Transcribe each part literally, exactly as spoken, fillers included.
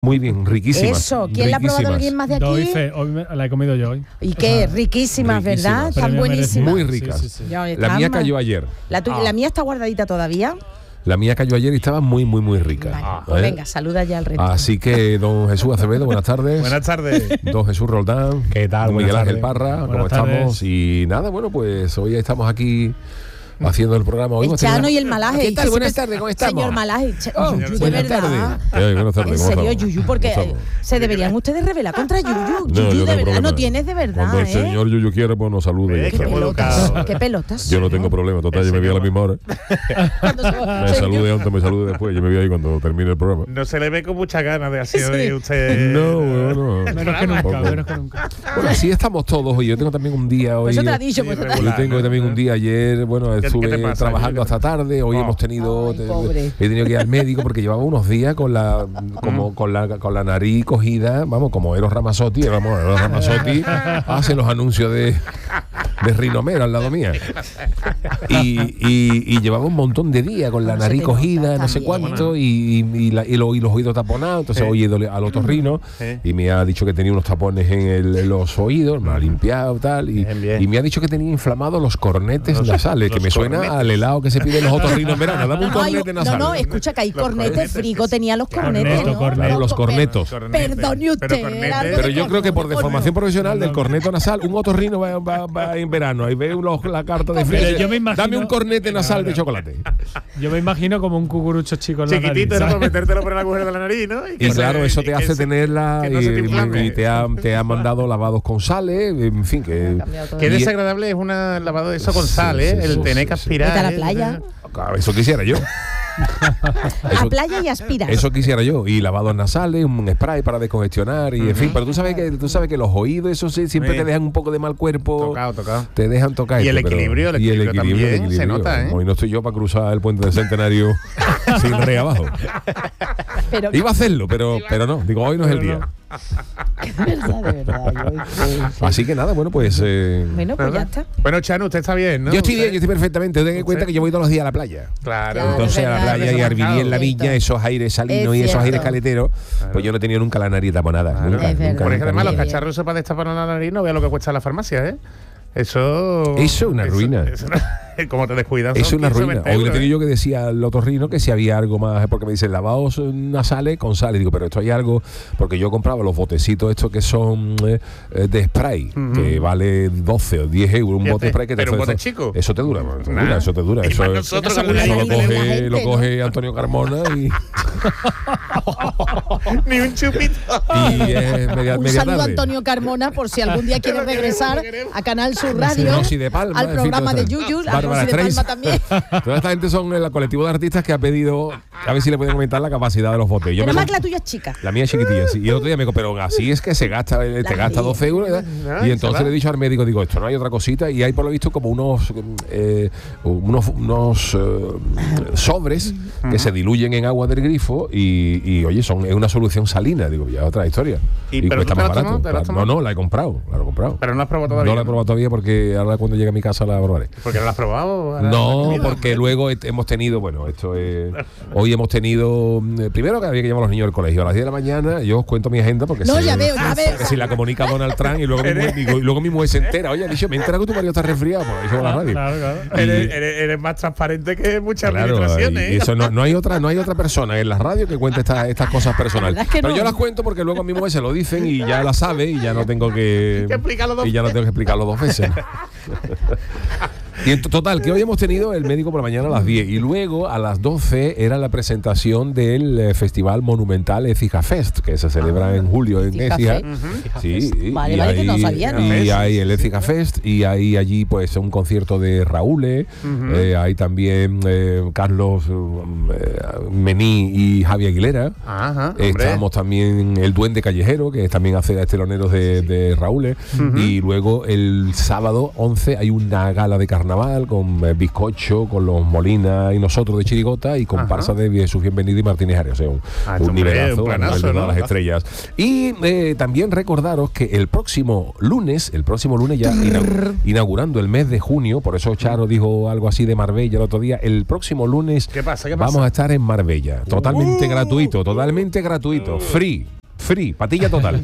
Muy bien, riquísimas. Eso, ¿quién la ha probado alguien más de aquí? Doy fe, hoy me, la he comido yo hoy. ¿Y qué? O sea, riquísimas, ¿verdad? riquísimas. Tan buenísimas. Muy ricas. Sí, sí, sí. Ya, la mía cayó ayer. La, tuya, ah. la mía está guardadita todavía. La mía cayó ayer y estaba muy, muy, muy rica. Vale, ah, pues venga, saluda ya al resto. Así que, don Jesús Acevedo, buenas tardes. Buenas tardes. Don Jesús Roldán. ¿Qué tal? Don Miguel Ángel tardes. Parra, buenas ¿cómo tardes. estamos? Y nada, bueno, pues hoy estamos aquí haciendo el programa. Hoy el Chano y el Malaje. ¿Qué tal? Buenas tardes, ¿cómo estamos? Señor Malaje, oh, Yuyu, de buenas verdad. Eh, buenas tardes, en serio, Yuyu, porque se deberían ustedes revelar contra Yuyu. No, Yuyu, de verdad, problema. no tienes de verdad. Cuando el ¿eh? señor Yuyu quiere, pues nos salude. ¿Qué pelotas? ¿Qué pelotas? Yo no tengo problema, total, yo me voy a la misma hora. Me salude antes, me salude después, yo me voy ahí cuando termine el programa. No se le ve con muchas ganas de así hoy usted. No, bueno. Menos que nunca, menos que nunca. Bueno, así estamos todos hoy. Yo tengo también un día hoy. Pues eso te ha dicho, pues sí, yo tengo también un día ayer, bueno, estuve trabajando hasta tarde, hoy oh. hemos tenido Ay, te, he tenido que ir al médico porque llevaba unos días con la como con la con la nariz cogida, vamos, como Eros Ramazzotti, vamos, Eros Ramazzotti hace los anuncios de de Rinomera al lado mía. Y, y, y llevaba un montón de días con la bueno, nariz cogida, no sé cuánto, bueno. y, y, la, y, lo, y los oídos taponados. Entonces hoy he ido al otorrino sí. y me ha dicho que tenía unos tapones en, el, en los oídos, me ha limpiado tal, y, bien, bien. y me ha dicho que tenía inflamados los cornetes los, nasales, los que me suena cornetes. al helado que se pide en los otorrinos en verano. Dame un no, cornete hay, nasal. no, no, escucha que hay cornetes, Frigo tenía los cornetes, Corneto, ¿no? corneto. Claro, los cornetos. Perdone usted. Pero, cornete, era algo Pero de yo creo que por corneto. deformación profesional del corneto nasal, un otorrino va, va, va en verano, ahí ve los, la carta de Pero Freire, yo me imagino- dame un cornete nasal Claro. de chocolate. Yo me imagino como un cucurucho chico en la Chiquitito, nariz, ¿no? ¿sabes? Por metértelo por el agujero de la nariz, ¿no? Y que claro, se- eso te que hace se- tenerla que no se te y, inflame. y te ha, te ha mandado lavados con sales, en fin, que... Qué y- desagradable es una lavado de eso con Sí, sal, sí, ¿eh? sí, el sí, tener sí, que sí. aspirar. Vete a la ¿eh? playa. Claro, eso quisiera yo. A playa y aspiras. Eso quisiera yo. Y lavados nasales, un spray para descongestionar y en fin. Pero tú sabes que tú sabes que los oídos, eso sí, siempre Sí. te dejan un poco de mal cuerpo. Tocado, tocado. Te dejan tocar. Y el esto, pero- equilibrio, el y equilibrio también se nota, ¿eh? Hoy no estoy yo para cruzar el puente del Centenario sin rey abajo. Pero, Iba a hacerlo, pero, pero no. Digo, hoy no es el día. de verdad, de verdad. Yo, sí, sí. Así que nada, bueno, pues... eh, Bueno, pues ya ¿Verdad? está. Bueno, Chano, usted está bien, ¿no? yo estoy bien, ¿Usted? yo estoy perfectamente. Ten en cuenta ¿Usted? que yo voy todos los días a la playa. Claro. Claro. Entonces a la verdad, playa y a vivir en la cierto. viña, esos aires salinos Es y esos cierto. aires caleteros, pues yo no he tenido nunca la nariz taponada. Claro. Nunca, Es nunca, verdad. Porque nunca, además los nunca. Qué bien. cacharros para destapar la nariz no vea lo que cuesta en la farmacia, ¿eh? Eso... Eso es una ruina. Eso, como te descuidan. Es son una quince, ruina. veinte Hoy le euros, tenía ¿eh? yo que decía al otorrino que si había algo más, porque me dicen lavados nasales con sal. Y digo, pero esto hay algo, porque yo compraba los botecitos estos que son eh, de spray, Ujú. que vale doce o diez euros un Fíjate, bote de spray que te pero un hace- bote chico. Eso te dura, eso te Nah. dura, eso te dura. Y Eso, más es- nosotros Eso con la eso lo la nariz gente, coge, lo ¿no? coge Antonio Carmona y, Ni un chupito. y es media, Un media saludo a tarde. Antonio Carmona por si algún día quiere Lo queremos, regresar lo queremos. a Canal Sur Radio, Rosy de Palma, al en fin, programa de todas estas- Yuyu, a Bárbara Rosy de Streisand. Palma también. Toda esta gente son el colectivo de artistas que ha pedido a ver si le pueden aumentar la capacidad de los botes. Yo Pero me más comp- que la tuya es chica. La mía es chiquitilla, sí. Y el otro día me dijo, pero así es que se gasta, eh, te La gasta mía. doce euros. ¿verdad? Ay, Y entonces se va. le he dicho al médico, digo, esto no hay otra cosita. Y hay por lo visto como unos eh, unos, unos eh, sobres que se diluyen en agua del grifo y, y, oye, son es una solución salina. Digo, ya otra historia. ¿Y pero cuesta tú te más la has tomado? barato. ¿Te la has No, tomado? no, la he comprado. La he comprado. Pero no la has probado todavía. No la he probado todavía porque ahora cuando llegue a mi casa la probaré. ¿Porque no la has probado? Ahora la No, has comido. porque luego he- hemos tenido, bueno, esto es. Hoy hemos tenido. eh, Primero que había que llevar a los niños al colegio a las diez de la mañana. Yo os cuento mi agenda porque No, si, ya veo, ya veo. que si la comunica Donald Trump y luego, mi mujer, digo, y luego mi mujer se entera. Oye, ha dicho, me he enterado que tu marido está resfriado. Pues eso por la radio. Claro, claro. Y- Eres, eres- eres más transparente que muchas Claro, administraciones. y ¿eh? eso no, no hay otra no hay otra persona en la radio que cuente estas estas cosas personales. La verdad es que Pero no. yo las cuento porque luego a mi mujer se lo dicen y ya la sabe y ya no tengo que, Que explicarlo dos y ya no tengo que explicarlo dos veces. Y en total, que hoy hemos tenido el médico por la mañana a las diez y luego a las doce era la presentación del eh, Festival Monumental Écija Fest, que se celebra en julio en Écija Écija. Fest. Sí, y- Vale, y vale, que no hay- sabía, ¿no? Y hay el Écija Fest y hay allí pues un concierto de Raúl, eh, hay también eh, Carlos eh, Mení y Javi Aguilera. Ajá, hombre. Estamos también el Duende Callejero, que también hace esteloneros de, de Raúl. eh. Y luego el sábado once hay una gala de carnaval carnaval, con eh, bizcocho, con los Molina y nosotros de Chirigota y comparsa de Jesús Bienvenido y Martínez Arias. O sea, un, Ah, un hombre, nivelazo, un planazo, a nivel de ¿no? todas las estrellas. Y eh, también recordaros que el próximo lunes, el próximo lunes ya ina- inaugurando el mes de junio, por eso Charo dijo algo así de Marbella el otro día, el próximo lunes ¿Qué pasa? ¿Qué pasa? vamos a estar en Marbella, totalmente Uh. gratuito, totalmente gratuito, free. Free, patilla total.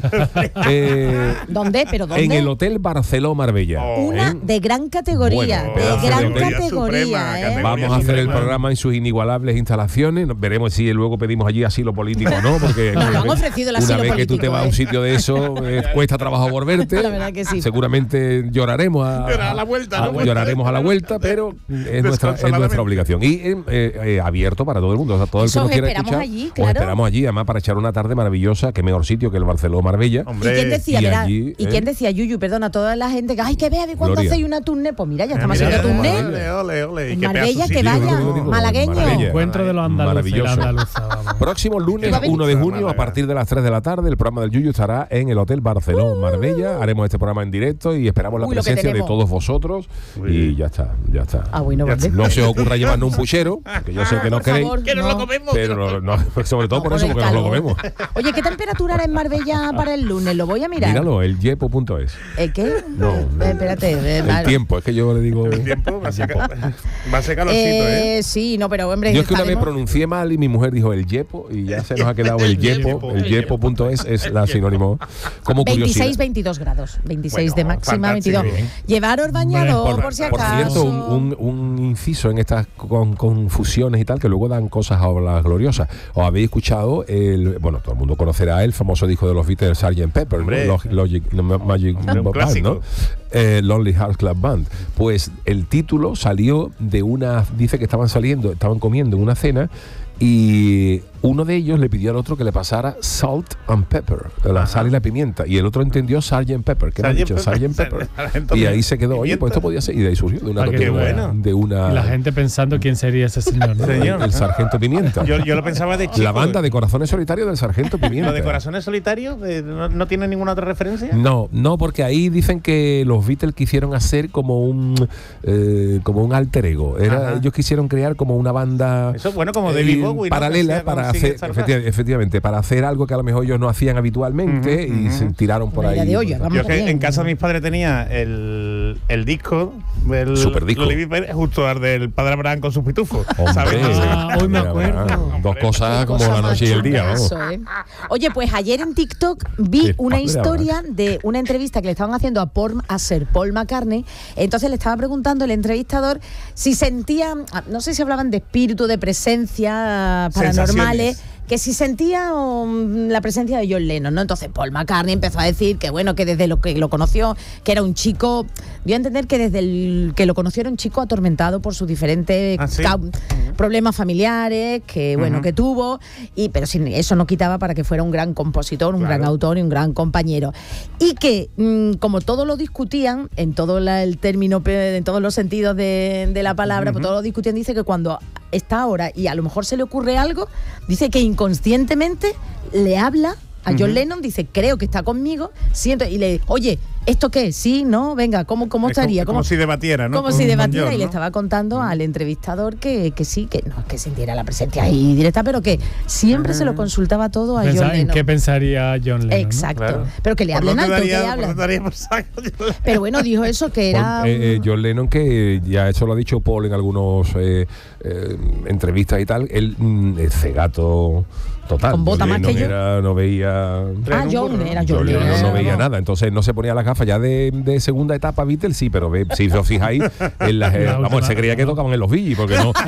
eh, ¿Dónde? ¿Pero dónde? en el Hotel Barceló Marbella. Oh. Una En- de gran categoría, Bueno, de pedazo gran de hotel. categoría, Suprema, ¿eh? categoría. Vamos a hacer el Suprema. programa en sus inigualables instalaciones. Nos veremos si luego pedimos allí asilo político o no, porque Nos una han vez- ofrecido el una asilo vez que tú te político, vas a ¿eh? un sitio de eso, eh, cuesta trabajo volverte. La verdad que sí. Seguramente lloraremos a, Llorar a la vuelta, a- ¿no? lloraremos a la vuelta, pero es nuestra, es nuestra obligación. Y eh, eh, abierto para todo el mundo. O sea, todo el que Eso nos os quiera esperamos escuchar, allí, os claro. esperamos allí, además para echar una tarde maravillosa. Qué mejor sitio que el Barceló Marbella. Hombre. ¿Y quién decía, y verá, allí, ¿y ¿eh? quién decía, Yuyu, perdona, toda la gente que, ay, que vea, cuando Gloria. hacéis una tournée? Pues mira, ya estamos Mira, haciendo Marbella. tournée. Ole, ole, ole. Y En qué Marbella, pedazo que sitio, vaya. ¿no? digo, malagueño. Marbella. Encuentro de los andaluces y la Maravilloso. andaluza, vamos. Próximo lunes, Va a venir. uno de junio, Málaga. a partir de las tres de la tarde, el programa del Yuyu estará en el Hotel Barceló Marbella. Haremos este programa en directo y esperamos la Uy, lo que presencia de tenemos. todos vosotros. Muy Y bien. ya está, ya está. Ah, bueno, Ya vale. No se os ocurra llevarnos un puchero, que yo sé que no Por queréis, favor, Que nos lo no. comemos. pero no, sobre todo No, por por eso, el porque nos lo calor. comemos. Oye, ¿qué temperatura hará en Marbella para el lunes? Lo voy a mirar. Míralo, el yepo punto es. ¿El qué? No, Eh, no. espérate. eh, El mal. tiempo, es que yo le digo. El tiempo va a ser, va a ser calorcito, ¿eh? Eh, sí, no, pero hombre. Yo es que una vez estaremos- pronuncié mal y mi mujer dijo el yepo y ya se nos ha quedado el El yepo. yepo. El yepo punto es es la sinónimo como veintiséis, curiosidad. veintidós grados. veintiséis Bueno, de máxima, fantástico. veintidós. Bien. Llevaros bañador, Por- por, si Por acaso. cierto, un, un- un inciso en estas con- confusiones y tal, que luego dan cosas a las gloriosas. ¿Os habéis escuchado el, bueno, todo el mundo conocerá el famoso disco de los Beatles, sergeant Pepper, ¿no? Hombre. Log- Logic, no, Magic Hombre, un Band, clásico. ¿no? Eh, Lonely Hearts Club Band. Pues el título salió de una, dice que estaban saliendo, estaban comiendo en una cena y uno de ellos le pidió al otro que le pasara salt and pepper, la Ajá. sal y la pimienta, y el otro entendió sergeant Pepper, que me ha Sergeant dicho Pepper. sergeant Pepper. Sargento Y ahí Pimienta. se quedó, oye, pues esto podía ser, y de ahí surgió de una, Ah, qué de una- bueno. de una Y la gente pensando quién sería ese señor, ¿no? Señor. el sargento Pimienta. Yo, yo lo pensaba de chico. La banda de Corazones Solitarios del sargento Pimienta. ¿Lo de Corazones Solitarios? eh, ¿No, no tiene ninguna otra referencia? No, no, porque ahí dicen que los Beatles quisieron hacer como un eh, como un alter ego. Era, Ajá. ellos quisieron crear como una banda Eso, bueno, como David eh, Bowie, ¿no? Que paralela hacía para con Ziggy hacer Stardust. efecti- efectivamente para hacer algo que a lo mejor ellos no hacían habitualmente Ujú, y ujú. se tiraron por Una idea ahí. de olla, vamos. Yo es que bien. en casa de mis padres tenía el, el disco del Superdisco. Loli Viper, justo al del Padre Abraham con sus pitufos. Hombre, ¿sabes? Ah, hoy me mira, acuerdo. mira, dos Hombre, cosas como Cosa la más noche y el día, chunga vamos. eso, ¿eh? Oye, pues ayer en TikTok vi Qué una padre, historia de una entrevista que le estaban haciendo a, Paul, a Sir Paul McCartney. Entonces le estaba preguntando el entrevistador si sentía, no sé si hablaban de espíritu, de presencia paranormales, Sensaciones. que si sentía um, la presencia de John Lennon, ¿no? Entonces Paul McCartney empezó a decir que bueno, que desde lo que lo conoció, que era un chico, dio a entender que desde el que lo conoció era un chico atormentado por sus diferentes ¿Ah, sí? cau- problemas familiares que bueno Ujú. que tuvo, y pero sin, eso no quitaba para que fuera un gran compositor, un Claro. gran autor y un gran compañero, y que mm, como todo lo discutían en todo la- el término pe- en todos los sentidos de, de la palabra, pues todo lo discutían, dice que cuando está ahora y a lo mejor se le ocurre algo, dice que inconscientemente le habla a John Ujú. Lennon, dice, creo que está conmigo, siento, y le, oye, ¿esto qué? Sí, ¿no? Venga, ¿cómo, cómo Es como- estaría? como ¿Cómo- si debatiera, ¿no? como Con- si con debatiera John, y le ¿no? estaba contando al entrevistador que, que sí, que no, que sintiera la presencia ahí directa, pero que siempre se lo consultaba todo a Pensaba John en Lennon. qué pensaría John Lennon, ¿no? Exacto. Claro. Pero que le Por hablen lo que alto, que daría- le por lo hablan. que daría por saco, John Lennon. Pero bueno, dijo eso, que era... Paul- eh, eh, un- John Lennon, que ya eso lo ha dicho Paul en algunos eh, eh, entrevistas y tal, él mm, es cegato total. Con bota John más que Lennon yo. era- no veía... Ah, un John, burro, ¿no? era John John Lennon Lennon. no veía nada, entonces no se ponía las gafas ya de, de segunda etapa Beatles, sí, pero ve, si os fijáis, en las, eh, La vamos, última, se creía que ¿no? tocaban en los Billys, porque no,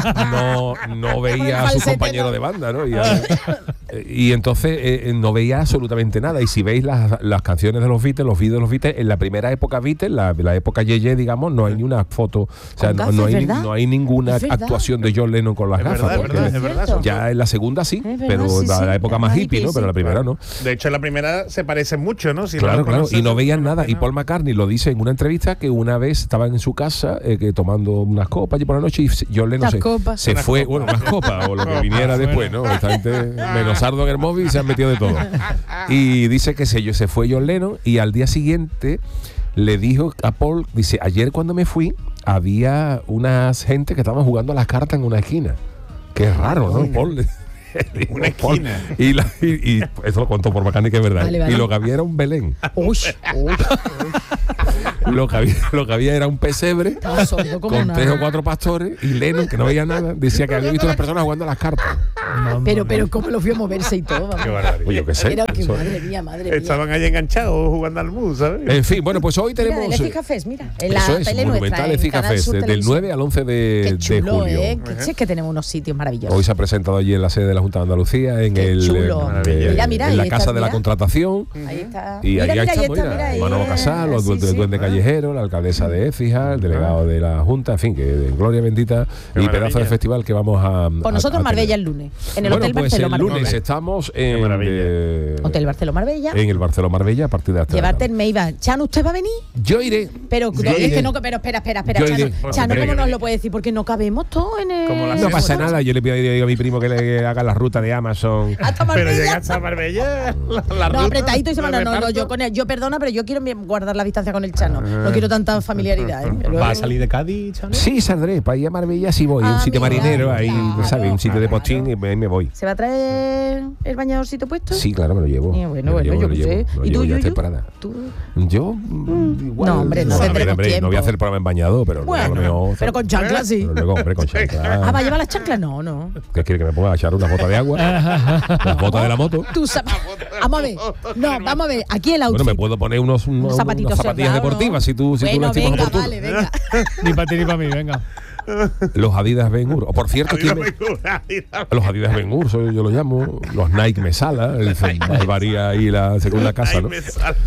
no, no, no veía a su falsete, compañero ¿no? de banda, ¿no? Y, a- y entonces eh, no veía absolutamente nada. Y si veis las, las canciones de los Beatles, los vídeos de los Beatles, en la primera época Beatles, la, la época Yeye, digamos, no hay ni una foto, o sea, Con no, gafas, no hay, ni- ¿verdad? no hay ninguna Es verdad. actuación de John Lennon con las Es gafas. verdad, es porque verdad, es verdad, eso. ya en la segunda sí, Es verdad, pero sí, la, sí, la época la más más hippie, hippie, ¿no? Pero sí. la primera no. De hecho, en la primera se parecen mucho, ¿no? Si no Claro, lo claro, conoces, y no veían no- nada. Y no. Paul McCartney lo dice en una entrevista que una vez estaban en su casa eh, que tomando unas copas allí por la noche y John Lennon Las se, copas. se Unas fue, copas. bueno, unas copas o lo que Copas, viniera bueno. después, ¿no? Esta gente menos sardo en el móvil y se han metido de todo. Y dice que se, se fue John Lennon y al día siguiente le dijo a Paul, dice, ayer cuando me fui, había unas gente que estaban jugando a las cartas en una esquina. Qué raro, ¿no? Paul? Una esquina. Y, la, y, y eso lo contó por bacán y que es verdad. Vale, vale. Y lo que había era un Belén. Uy, uy. Lo que había, lo que había era un pesebre Estaba sordo como con nada. tres o cuatro pastores y Lennon, que no veía nada, decía que había visto a las personas jugando a las cartas. Mamma Pero, mía. pero cómo lo vio moverse y todo. vamos. Qué barbaridad. Oye, yo qué sé. Pero que Eso- madre mía, madre mía. Estaban ahí enganchados jugando al mus, ¿sabes? En fin, bueno, pues hoy Mira, tenemos... del Ecija Fest, mira. En la Eso es, tele Monumental nuestra, en Ecija Canal Fest, Sur del Televisión. nueve al once de, Qué de chulo, julio. ¿eh? Que, sí, es que tenemos unos sitios maravillosos. Hoy se ha presentado allí en la sede de la Junta de Andalucía, en Qué el chulo. eh, Mira, mira, en ahí la está, Casa de la mira. Contratación. Ahí está. Y mira, ahí mira, ahí estamos, está, mira, mira. ahí, Manolo eh, Casal, los sí, du- sí. duende callejero, la alcaldesa de Écija, el delegado de la Junta, en fin, que de gloria bendita Qué y maravilla. pedazo de festival que vamos a... Pues a- nosotros a Marbella tener. el lunes, en el Bueno, Hotel pues Barceló el Marbella. lunes estamos en, maravilla. eh, Hotel Barceló Marbella. en el Barceló Marbella a partir de hasta... Llevarte en Meiba. Chan, ¿usted va a venir? Yo iré. Pero Yo no, es iré. que no, pero espera, espera, espera, Yo Chano. iré. Chano, Hombre. ¿cómo nos lo puede decir? Porque no cabemos todos en el. Como la No Sí, pasa bueno. nada, yo le pido a mi primo que le haga la ruta de Amazon. Hasta Pero Marbella. llegaste a Marbella. La, la No, ruta, apretadito y se el manda. No, no, reparto. yo con él, yo perdona, pero yo quiero bien guardar la distancia con el Chano. No quiero tanta familiaridad. ¿eh? Pero- ¿Va a salir de Cádiz, Chano? Sí, saldré, para ir a Marbella sí voy, Ah, un sitio mira, marinero, ahí, claro, ¿sabes? Un sitio de claro. postín y ahí me voy. ¿Se va a traer el bañadorcito puesto? Sí, claro, me lo llevo. Eh, Me bueno, lo bueno, llevo, yo me qué lo sé. llevo, me lo ¿Y tú, llevo, ya Yuyu? estoy parada. ¿Tú? Yo, mm, igual. No, hombre, no hombre, tendremos hombre, tiempo. no voy a hacer el programa en bañado, pero Bueno, a lo mejor, pero con chanclas sí. pero luego, hombre, con Ah, ¿va a chanclas. llevar las chanclas? No, no. ¿Qué quiere que me ponga a echar una bota de agua? Las botas de la moto. Tú sabes. Vamos a ver. No, vamos a ver. Aquí el outfit. Bueno, me puedo poner unos, unos, zapatitos unas zapatillas cerrados, deportivas ¿no? si tú, si tú Bueno, lo estimas venga, oportuno. vale, venga. Ni para ti ni para mí, venga. Los Adidas Ben Hur. O por cierto, ¿quién me- los Adidas Ben Hur, soy- yo los llamo. Los Nike Mesala. El varía ahí la segunda casa, ¿no?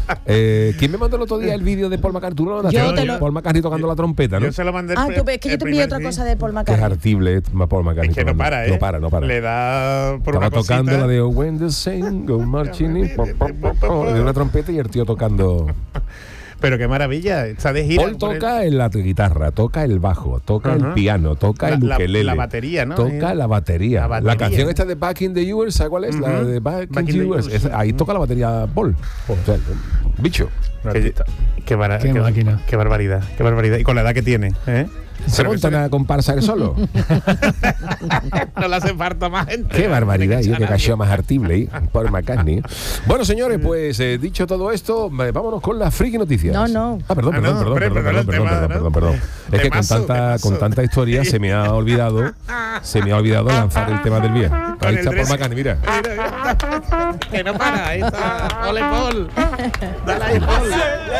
Eh, ¿Quién me mandó el otro día el vídeo de Paul McCartney? Tú no lo mandaste, Yo ¿no? te lo- Paul McCartney tocando la trompeta, ¿no? Yo se lo mandé. el Ah, pre- tú, es que yo el te envié primer otra día. cosa de Paul Que es McCartney. artible eh, Paul McCartney. Es que no tocando. para, ¿eh? No para, no para. Le da por Estaba una tocando cosita. la de When the Saints Go Marching In, po, po, po, po, de una trompeta y el tío tocando. Pero qué maravilla. Está de gira. Paul por el- toca en la guitarra, toca el bajo, toca el Ajá. piano, toca La- el la- ukelele. la batería, ¿no? Toca la batería. La La, batería. canción esta de Back in the U S, ¿sabes cuál es? La Ujú. de Back, Back in the U S. Es- ahí toca la batería Paul. O sea, bicho. Un Qué, artista. qué, bara- Qué qué- máquina. qué barbaridad, qué barbaridad. Y con la edad que tiene, ¿eh? Se Pero monta eso- una comparsa él solo. No le hace falta más gente. Qué barbaridad, No yo tiene qué que echar a cacheo más artible, ¿eh? Paul McCartney. Bueno, señores, pues eh, dicho todo esto, eh, vámonos con las friki noticias. No, no. Ah, perdón, Ah, perdón, no, perdón, hombre, perdón, perdón, perdón, perdón, tema, perdón, ¿no? perdón. Es que con Temazo, tanta, temazo. con tanta historia se me ha olvidado, se me ha olvidado lanzar el tema del día. Ahí Con el está Paul dress. McCartney, mira. Mira, que no para, ahí está. Ole, Paul. Dale ahí, Paul.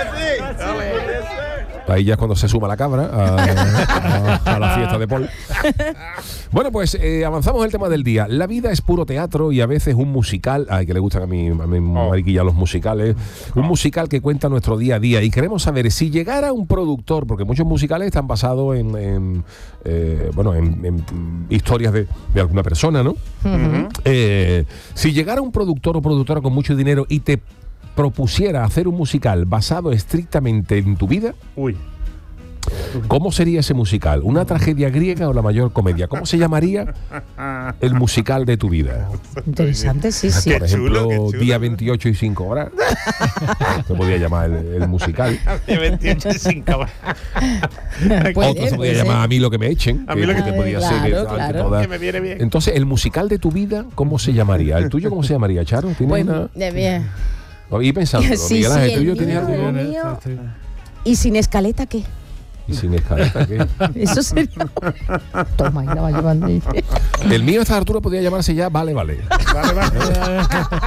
Ole. Ahí ya es cuando se suma la cabra a, a- a la fiesta de Paul. Bueno, pues eh, avanzamos el tema del día. La vida es puro teatro y a veces un musical. Ay, que le gustan a mí, a mí mariquilla, los musicales. Un musical que cuenta nuestro día a día. Y queremos saber si llegara un productor, porque muchos musicales están basados en, en, eh, bueno, en, en historias de, de alguna persona, ¿no? Eh, si llegara un productor o productora con mucho dinero y te propusiera hacer un musical basado estrictamente en tu vida, Uy. ¿cómo sería ese musical? ¿Una tragedia griega o la mayor comedia? ¿Cómo se llamaría el musical de tu vida? Interesante, sí, sí. Qué Por ejemplo, chulo, qué chulo. Día veintiocho y cinco horas. Se podría llamar el, el musical. veintiocho y cinco. Puede, Otro se puede podría ser. llamar A mí lo que me echen. A mí lo que te me- podía Claro, ser. eh, claro. toda- Que me viene bien. Entonces, el musical de tu vida, ¿cómo se llamaría? ¿El tuyo cómo se llamaría, Charo? ¿Tienes Pues, una...? de bien. Y pensando, Sí, Miguel sí, Ángel, el ¿tuyo tienes mío. algo? mío. ¿Y sin escaleta qué? Y sin escaleta, ¿qué? Eso sería. Toma, y la va llevando. ahí. El mío a esta altura podría llamarse ya Vale, Vale. Vale, vale.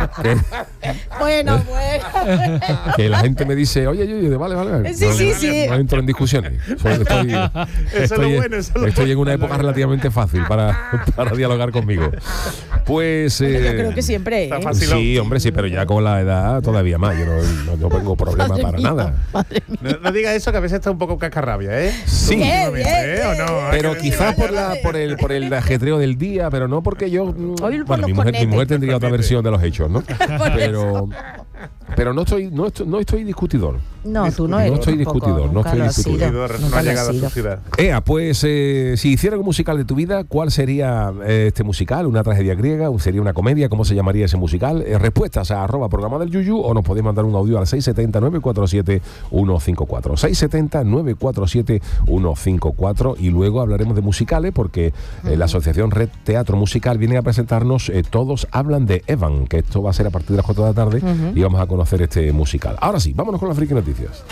Bueno, bueno. Que la gente me dice, oye, yo, yo, vale, vale, vale. Sí, no, sí, no, sí. no entro en discusiones. Solo que estoy, es estoy, lo bueno, eso es lo estoy en bueno. una época relativamente fácil para, para dialogar conmigo. Pues. Yo eh, creo que siempre. Está ¿eh? fácil. Sí, hombre, sí, pero ya con la edad todavía más. Yo no, no, no tengo problema Madre para mía, nada. madre mía. No, no diga eso, que a veces está un poco cascarrabia, ¿eh? Sí. Bien, Últimamente, bien, ¿eh? ¿O no? Hay Pero que quizás decir, por la por el por el ajetreo del día, pero no porque yo mm, Hoy por bueno, los mi mujer, mi cornetes. mujer tendría otra Cornete. versión de los hechos, ¿no? Pero pero no estoy no estoy, no estoy discutidor. No, tú no eres. No estoy tampoco, discutidor, no nunca estoy lo has sido, discutidor. No nunca ha lo has llegado a sido. su ciudad. Ea, pues eh, si hiciera un musical de tu vida, ¿cuál sería eh, este musical? ¿Una tragedia griega? ¿Sería una comedia? ¿Cómo se llamaría ese musical? Eh, respuestas a arroba programa del Yuyu o nos podéis mandar un audio al seis siete cero, nueve cuatro siete, uno cinco cuatro. seis siete cero, nueve cuatro siete, uno cinco cuatro y luego hablaremos de musicales porque eh, la Asociación Red Teatro Musical viene a presentarnos eh, Todos hablan de Evan, que esto va a ser a partir de las cuatro de la tarde uh-huh. y vamos a conocer este musical. Ahora sí, vámonos con las friki noticias.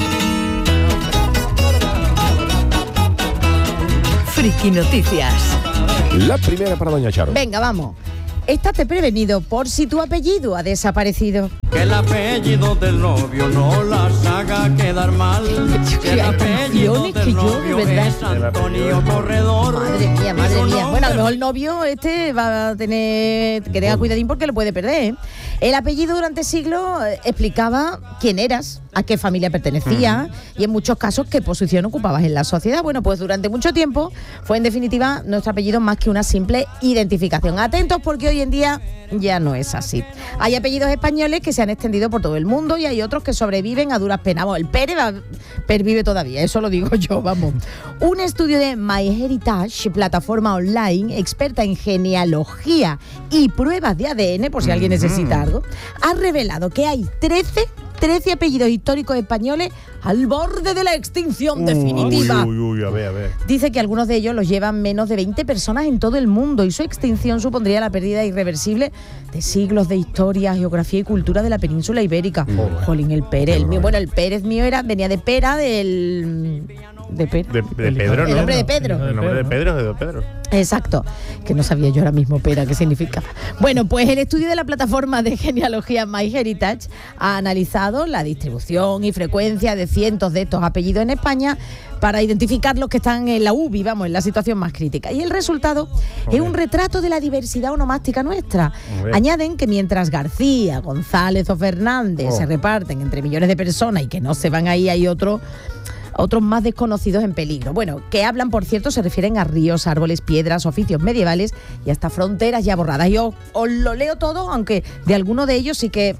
Friki Noticias. La primera para doña Charo. Venga, vamos. Estate prevenido por si tu apellido ha desaparecido. Que el apellido del novio no las haga quedar mal. Que el apellido que del yo, novio de verdad. es Antonio Corredor. Madre mía, madre mía. Bueno, a lo mejor el novio este va a tener que tenga cuidadín porque lo puede perder, ¿eh? El apellido durante siglos eh, explicaba quién eras, a qué familia pertenecías uh-huh. y en muchos casos qué posición ocupabas en la sociedad. Bueno, pues durante mucho tiempo fue en definitiva nuestro apellido más que una simple identificación. Atentos porque hoy en día ya no es así. Hay apellidos españoles que se han extendido por todo el mundo y hay otros que sobreviven a duras penas. Bueno, el Pérez va, pervive todavía, eso lo digo yo, vamos. Un estudio de MyHeritage, plataforma online experta en genealogía y pruebas de A D N, por si alguien necesita algo, ha revelado que hay trece apellidos históricos españoles al borde de la extinción definitiva. Uy, uy, uy, a ver, a ver. Dice que algunos de ellos los llevan menos de veinte personas en todo el mundo y su extinción supondría la pérdida irreversible de siglos de historia, geografía y cultura de la península ibérica. Oh, Jolín, el Pérez. El mío, bueno, el Pérez mío era, venía de Pera, del... De, Pe- de, de Pedro, el ¿no? nombre de Pedro. El nombre de Pedro es de Pedro. Exacto, que no sabía yo ahora mismo Pera qué significa. Bueno, pues el estudio de la plataforma de genealogía MyHeritage ha analizado la distribución y frecuencia de cientos de estos apellidos en España para identificar los que están en la U B I, vamos, en la situación más crítica. Y el resultado Joder. es un retrato de la diversidad onomástica nuestra. Joder. Añaden que mientras García, González o Fernández oh. se reparten entre millones de personas y que no se van ahí, hay otro... otros más desconocidos en peligro. Bueno, que hablan, por cierto, se refieren a ríos, árboles, piedras, oficios medievales y hasta fronteras ya borradas. Yo os lo leo todo, aunque de alguno de ellos sí que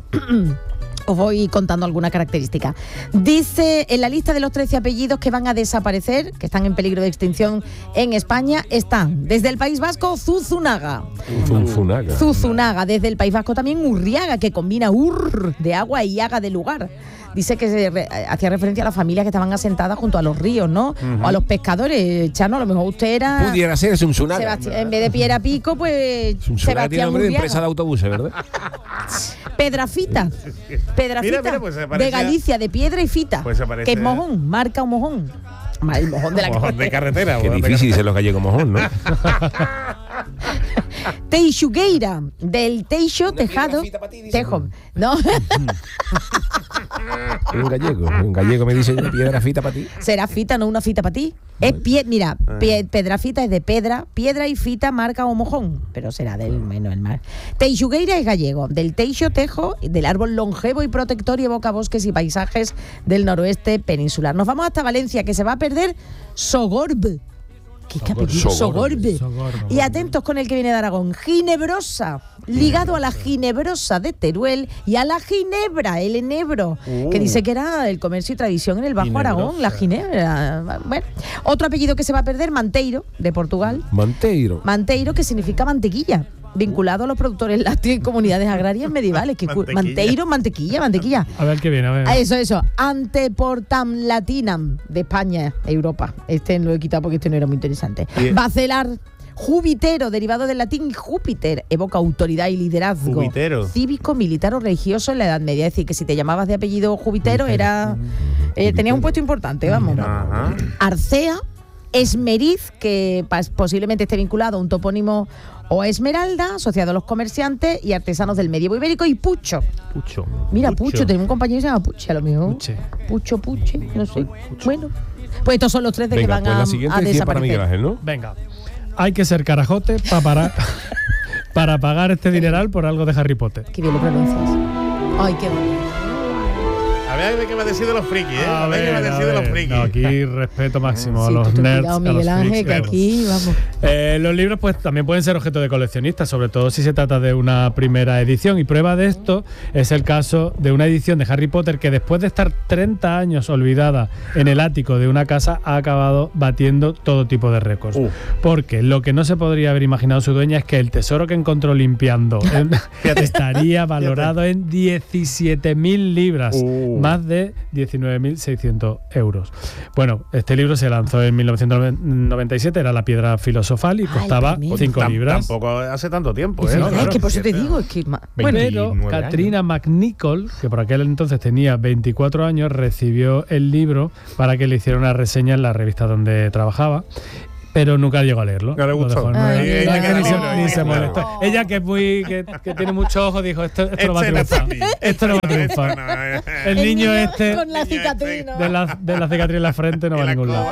os voy contando alguna característica. Dice, en la lista de los trece apellidos que van a desaparecer, que están en peligro de extinción en España, están desde el País Vasco, Zuzunaga. Zuzunaga. Zuzunaga. Desde el País Vasco también Urriaga, que combina ur de agua y haga de lugar. Dice que se re, hacía referencia a las familias que estaban asentadas junto a los ríos, ¿no? Uh-huh. O a los pescadores. Chano, a lo mejor usted era... Pudiera ser Zuzunaga. En vez de Piedra Pico, pues... Zuzunaga tiene nombre de empresa de autobuses, ¿verdad? Pedrafita. Pedrafita. Mira, mira, pues de Galicia, de piedra y fita. Pues aparece... Que es mojón, marca un mojón. El mojón de la mojón de carretera. Qué difícil dicen los gallegos mojón, ¿no? Teixugueira, del Teixo, Tejado, Tejo. ¿No? Un gallego, un gallego me dice piedra fita para ti. ¿Será fita, no una fita para ti? Es pie, mira, pie, pedrafita es de pedra, piedra y fita marca o mojón, pero será del menos el mar. Teixugueira es gallego, del Teixo, Tejo, del árbol longevo y protector y evoca bosques y paisajes del noroeste peninsular. Nos vamos hasta Valencia, que se va a perder Sogorb. ¿Qué apellido? Sogorbe. Sogorbe. Y atentos con el que viene de Aragón. Ginebrosa, ligado a la Ginebrosa de Teruel y a la Ginebra, el enebro, uh. que dice que era el comercio y tradición en el Bajo Ginebrosa. Aragón, la Ginebra. Bueno, otro apellido que se va a perder, Manteiro, de Portugal. Manteiro. Manteiro, que significa mantequilla, vinculado a los productores lácteos y comunidades agrarias medievales. Que mantequilla. Manteiro, mantequilla, mantequilla. A ver qué viene, a ver. Eso, eso. Anteportam latinam, de España, Europa. Este lo he quitado porque este no era muy interesante. Yeah. Bacelar, Júbitero, derivado del latín Júpiter, evoca autoridad y liderazgo. Júbitero. Cívico, militar o religioso en la Edad Media. Es decir, que si te llamabas de apellido Júbitero, era eh, tenías un puesto importante, vamos. Ajá. Arcea, Esmeriz, que posiblemente esté vinculado a un topónimo o Esmeralda, asociado a los comerciantes y artesanos del medievo ibérico, y Pucho. Pucho. Mira, Pucho, Pucho tenemos un compañero que se llama Puche, a lo mejor. Puche. Pucho, Puche, no sé. Pucho. Bueno, pues estos son los tres de Venga, que van pues a, la siguiente a desaparecer. Para Miguel Ángel, ¿no? Venga, hay que ser carajote para parar, para pagar este dineral por algo de Harry Potter. Qué bien lo pronuncias. Ay, qué bonito. A ver qué va a decir de los frikis, ¿eh? A, a ver qué va a decir de los frikis. No, aquí respeto máximo sí, a los tú, nerds. cuidado, a Miguel los Ángel, freaks, que aquí, vamos. Eh, los libros pues también pueden ser objeto de coleccionistas, sobre todo si se trata de una primera edición. Y prueba de esto es el caso de una edición de Harry Potter que después de estar treinta años olvidada en el ático de una casa ha acabado batiendo todo tipo de récords. Uh. Porque lo que no se podría haber imaginado su dueña es que el tesoro que encontró limpiando estaría valorado en diecisiete mil libras, uh. más de diecinueve mil seiscientos euros. Bueno, este libro se lanzó en mil novecientos noventa y siete, era La Piedra Filosofal y costaba cinco libras. Tampoco hace tanto tiempo, ¿eh? Sí, No, es claro. que por eso te digo, es que... Ma- Bueno, pero Katrina McNichol, que por aquel entonces tenía veinticuatro años, recibió el libro para que le hiciera una reseña en la revista donde trabajaba. Pero nunca llegó a leerlo. No le gustó. Lo dejó, Ay, no, ella no, que ni, no, se, no, ni se no. molestó. Ella que es muy que, que tiene muchos ojos dijo esto, esto no va a triunfar. Esto no va a triunfar. El niño este con la cicatriz, ¿no? de la, de la cicatriz en la frente no va a ningún lado.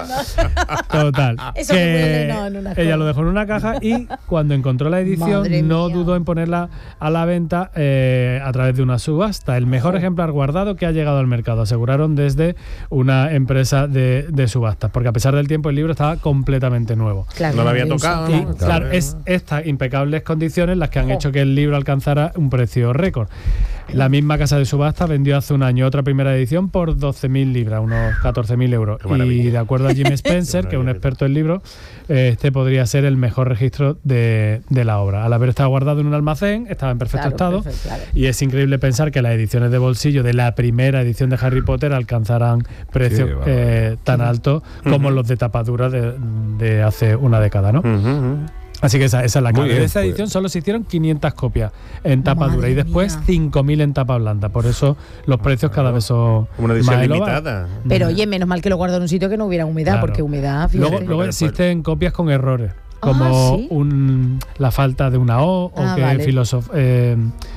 Total. Eso que que huele, no, en una ella cosa. lo dejó en una caja y cuando encontró la edición Madre no mía. dudó en ponerla a la venta eh, a través de una subasta. El mejor ejemplar guardado que ha llegado al mercado, aseguraron desde una empresa de, de subastas, porque a pesar del tiempo el libro estaba completamente nuevo. Claro, No lo había eso. tocado, Y ¿no? claro, es estas impecables condiciones las que han hecho que el libro alcanzara un precio récord. La misma casa de subasta vendió hace un año otra primera edición por doce mil libras, unos catorce mil euros. Y de acuerdo a Jim Spencer, que es un experto en libros, eh, este podría ser el mejor registro de, de la obra. Al haber estado guardado en un almacén, estaba en perfecto Claro, estado. perfecto, claro. Y es increíble pensar que las ediciones de bolsillo de la primera edición de Harry Potter alcanzarán precios Qué eh, tan altos como los de tapadura de, de hace una década, ¿no? Uh-huh, uh-huh. Así que esa, esa es la Muy clave. bien, De esa pues. edición solo se hicieron quinientas copias en tapa Madre dura y después mía. cinco mil en tapa blanda. Por eso los precios cada vez son Una edición más elevados. limitada. Pero oye, menos mal que lo guardó en un sitio que no hubiera humedad, Claro. porque humedad, Luego, fíjate. luego pero- existen copias con errores, Ah, como ¿sí? un, la falta de una O Ah, o que vale. filosof, eh,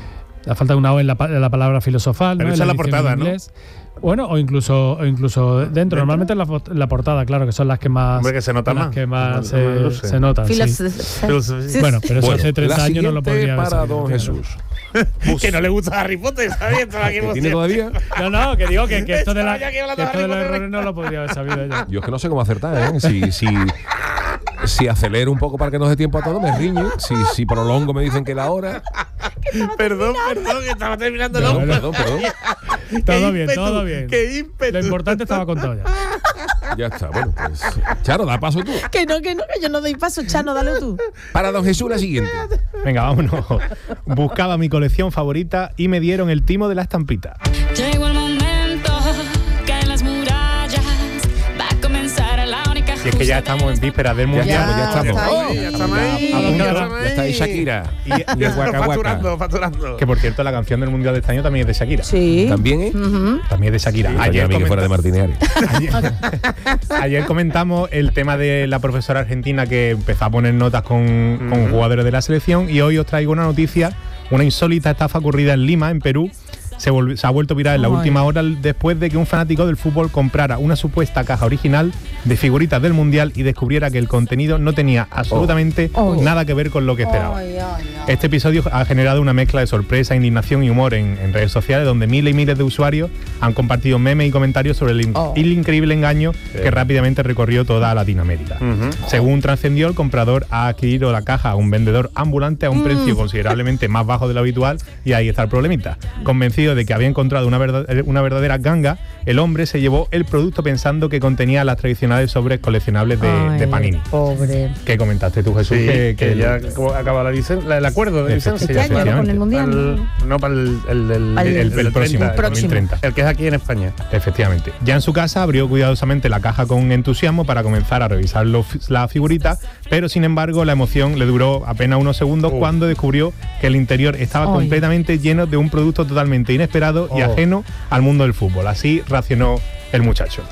la falta de una O en la, pa- en la palabra filosofal. Pero ¿no? esa En es la edición en portada, ¿no? inglés. Bueno, o incluso, o incluso dentro. Normalmente en la, fo- la portada, claro, que son las que más, Hombre, que se nota las más. que más Más- se, más luce. se notan. sí. Filos- Bueno, pero eso Bueno, hace treinta la años no lo siguiente podría haber para sabido, don fíjate. Jesús. Que no le gusta Harry Potter, ¿sabes? Estaba aquí ¿Que como tiene siempre. todavía? No, no, que digo que, que esto de, la, Estaba ya aquí que hablando de esto de Harry los Potter. errores no lo podría haber sabido ella. Yo es que no sé cómo acertar, ¿eh? Si, si, si acelero un poco para que nos dé tiempo a todo, me riñe. Si, si prolongo, me dicen que la hora. Perdón, perdón, que estaba terminando el No, hombre. Perdón, perdón. Todo bien, ímpetu, todo bien. Qué ímpetu. Lo importante estaba contado ya. Ya está. Bueno, pues. Charo, da paso tú. Que no, que no, que yo no doy paso, Chano, dale tú. Para don Jesús, la siguiente. Venga, vámonos. Buscaba mi colección favorita y me dieron el timo de la estampita. Llegó el momento, caen las murallas, va a comenzar la única. Y es que ya estamos en vísperas del Ya mundial. estamos, ya estamos. está Oh, ahí. Ya estamos ahí. A punto ya de- estamos ya está ahí ahí. Shakira. Y, Y el Waka Waka. Facturando, facturando. que por cierto, la canción del mundial de este año también es de Shakira. Sí. ¿También, eh? Ujú. También es de Shakira. Ayer Ayer, a mí que fuera de comenta- Martínez Ari. ayer, ayer comentamos el tema de la profesora argentina que empezó a poner notas con, con jugadores de la selección y hoy os traigo una noticia, una insólita estafa ocurrida en Lima, en Perú. Se, volv- se ha vuelto viral en la Ay. última hora después de que un fanático del fútbol comprara una supuesta caja original de figuritas del Mundial y descubriera que el contenido no tenía absolutamente Oh. nada que ver con lo que esperaba. Ay, ay, ay. Este episodio ha generado una mezcla de sorpresa, indignación y humor en, en redes sociales, donde miles y miles de usuarios han compartido memes y comentarios sobre el, in- Oh. el increíble engaño que rápidamente recorrió toda Latinoamérica. Según trascendió, el comprador ha adquirido la caja a un vendedor ambulante a un precio considerablemente más bajo de lo habitual, y ahí está el problemita. Convencido de que había encontrado una, verdad- una verdadera ganga, el hombre se llevó el producto pensando que contenía las tradicionales sobres coleccionables de, Ay, de Panini. Pobre. ¿Qué comentaste tú, Jesús? Sí, que, que, ya acaba la licen- la- el acuerdo de licencia. Este año, ¿no? Con el Mundial. El- no, para el, el, del- Para el- el, el próximo, treinta, el dos mil treinta. El que es aquí en España. Efectivamente. Ya en su casa abrió cuidadosamente la caja con entusiasmo para comenzar a revisar los, la figurita, pero sin embargo la emoción le duró apenas unos segundos Oh. cuando descubrió que el interior estaba Ay. completamente lleno de un producto totalmente inesperado y Oh. ajeno al mundo del fútbol. Así racionó el muchacho.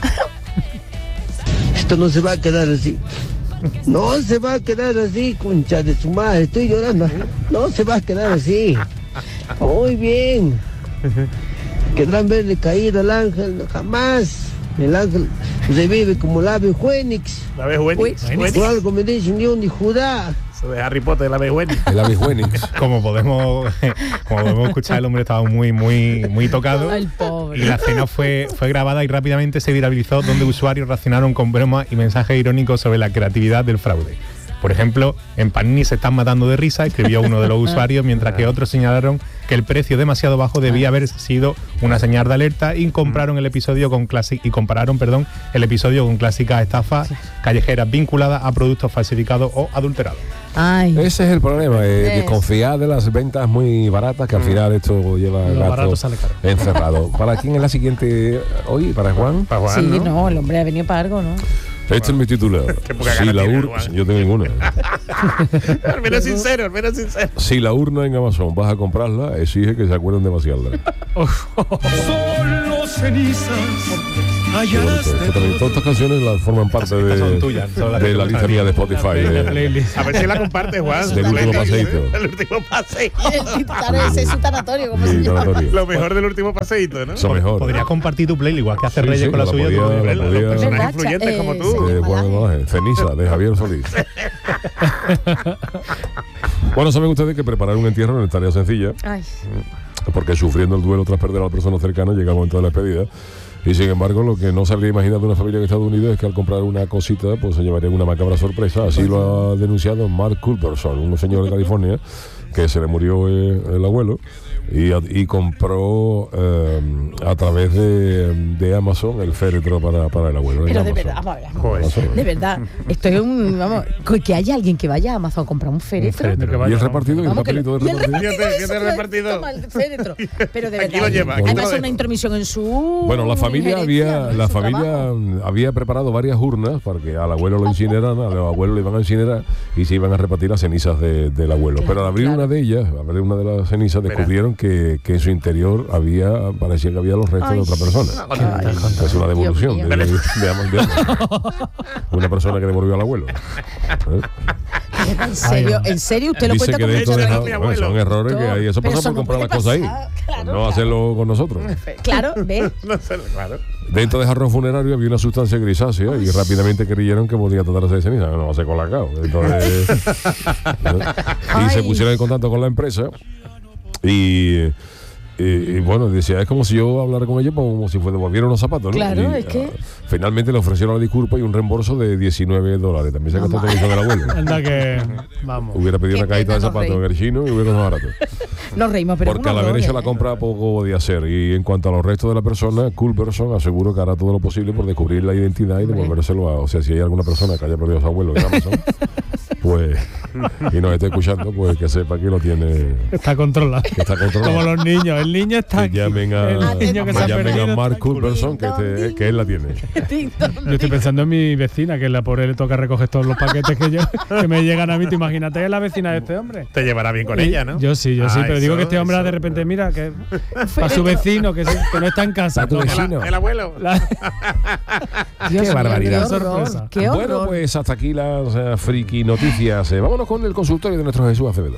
Esto no se va a quedar así. No se va a quedar así, concha de su madre. Estoy llorando. No se va a quedar así. Muy bien. Querrán verle caído al ángel. Jamás. El ángel revive como el ave fénix. ¿La ves, Wenix? Uy. Por algo me dicen León de Judá. Eso de Harry Potter, el ave Fénix. El ave Fénix. Como podemos, como podemos escuchar, el hombre estaba muy, muy, muy tocado. Ay, pobre. Y la escena fue, fue grabada y rápidamente se viralizó, donde usuarios reaccionaron con bromas y mensajes irónicos sobre la creatividad del fraude. Por ejemplo, en Panini se están matando de risa, escribió uno de los usuarios, mientras que otros señalaron que el precio demasiado bajo debía haber sido una señal de alerta y compraron el episodio con clásic y compararon, perdón, el episodio con clásicas estafas callejeras vinculadas a productos falsificados o adulterados. Ay. Ese es el problema, eh, Es. desconfiar de las ventas muy baratas, que al final esto lleva Lo gato barato sale caro. encerrado. ¿Para quién es la siguiente hoy? ¿Para Juan? Para Juan, Sí, ¿no? no, el hombre ha venido para algo, ¿no? Este es mi titular. Qué poca Si gana la tiene, ur- Juan. yo tengo ninguna. Al menos sincero, al menos sincero. Si la urna en Amazon vas a comprarla, exige que se acuerden de vaciarla. Solo cenizas Qué bonito. Esto también- todas estas canciones las forman parte Estas son de, tuyas, son las de que la te lista gustan. mía de Spotify. La eh. playlist. A ver si la comparte, Juan. Del último paseíto. El último paseíto. El titular ese es su tanatorio, ¿cómo se Mi llama? tanatorio. Lo mejor del último paseíto, ¿no? Eso mejor. Podrías compartir tu playlist, igual que hace Sí, Reyes sí, con la la suya. podía- tú la podrías- Los podía- personajes ¿Verdad? influyentes Eh, como sí. tú. De Juan Malaje, Ceniza, de Javier Solís. Bueno, saben ustedes que preparar un entierro no es tarea sencilla, Ay. porque sufriendo el duelo tras perder a la persona cercana llega el momento de la despedida. Y sin embargo, lo que no se habría imaginado de una familia en Estados Unidos es que al comprar una cosita, pues se llevaría una macabra sorpresa. Así lo ha denunciado Mark Culberson, un señor de California que se le murió eh, el abuelo y, y compró eh, a través de, de Amazon el féretro para, para el abuelo. en Pero de Amazon. verdad, vamos a ver. Joder. Amazon. De verdad, esto es un. Vamos, que haya alguien que vaya a Amazon a comprar un féretro. féretro. Y el repartido y el Vamos, que lo- papelito de y el repartido. repartido, Fíjate, eso, fíjate el repartido. toma el féretro. Pero de Aquí verdad. lo lleva, aquí hay lo que hacer deja. una intromisión en su. Bueno, la familia injerencia, había ¿no? en la su familia trabajo. había preparado varias urnas para que al abuelo lo incineraran, al abuelo le iban a incinerar y se iban a repartir las cenizas de- del abuelo. Claro, Pero al abrir claro. una de ellas, al abrir una de las cenizas, descubrieron que, que en su interior había, parecía que había los restos Ay. de otra persona. Ay. Es una devolución Dios de, mío. de, de Amon Diablo. Una persona que devolvió al abuelo. ¿Eh? ¿En serio? ¿En serio? ¿Usted lo Dice cuenta que como dentro de Échale ja- a mi bueno, abuelo. son errores que hay. Eso Pero pasa eso por no comprar las puede cosas ahí. pasar, claro, no claro. hacerlo con nosotros. Claro, ¿ves? No sé, claro. Dentro de jarrón funerario había una sustancia grisácea y rápidamente creyeron que podía tratarse de ceniza. No, se colacao. Entonces, y se Ay. pusieron en contacto con la empresa y, y, y bueno, decía, es como si yo hablara con ellos como si fue devolviera unos zapatos, ¿no? Claro, Y, es que- ah, finalmente le ofrecieron la disculpa y un reembolso de diecinueve dólares. También se gastó No, todo eso del abuelo. Anda que. Vamos. Hubiera pedido Qué una cajita pena, de nos zapatos en reímos. el chino y hubiera más barato. Nos reímos, pero. Porque es al un haber horror, hecho la ¿eh? compra poco podía hacer. Y en cuanto a los restos de la persona, Culberson aseguró que hará todo lo posible por descubrir la identidad y devolvérselo a. O sea, si hay alguna persona que haya perdido a su abuelo en Amazon, pues. Y nos esté escuchando, pues que sepa que lo tiene. Está controlado. Que está controlado. Como los niños. El niño está Que aquí. llamen a, El niño que que se ha llamen a perdido. Mark está aquí. Culberson, que, este- que él la tiene. Ding dong. Yo estoy pensando en mi vecina, que la pobre le toca recoger todos los paquetes que yo que me llegan a mí. ¿Te imagínate la vecina de este hombre? Te llevará bien con ella, ¿no? Yo sí, yo sí, Ah, pero digo eso, que este hombre eso. de repente, mira, que a su vecino, que, se- que no está en casa. A tu ¿no? vecino. El, el abuelo. La- Dios mío, barbaridad. Qué horror. Sorpresa. Qué horror. Bueno, pues hasta aquí las eh, friki noticias. Eh, vámonos con el consultorio de nuestro Jesús Acevedo.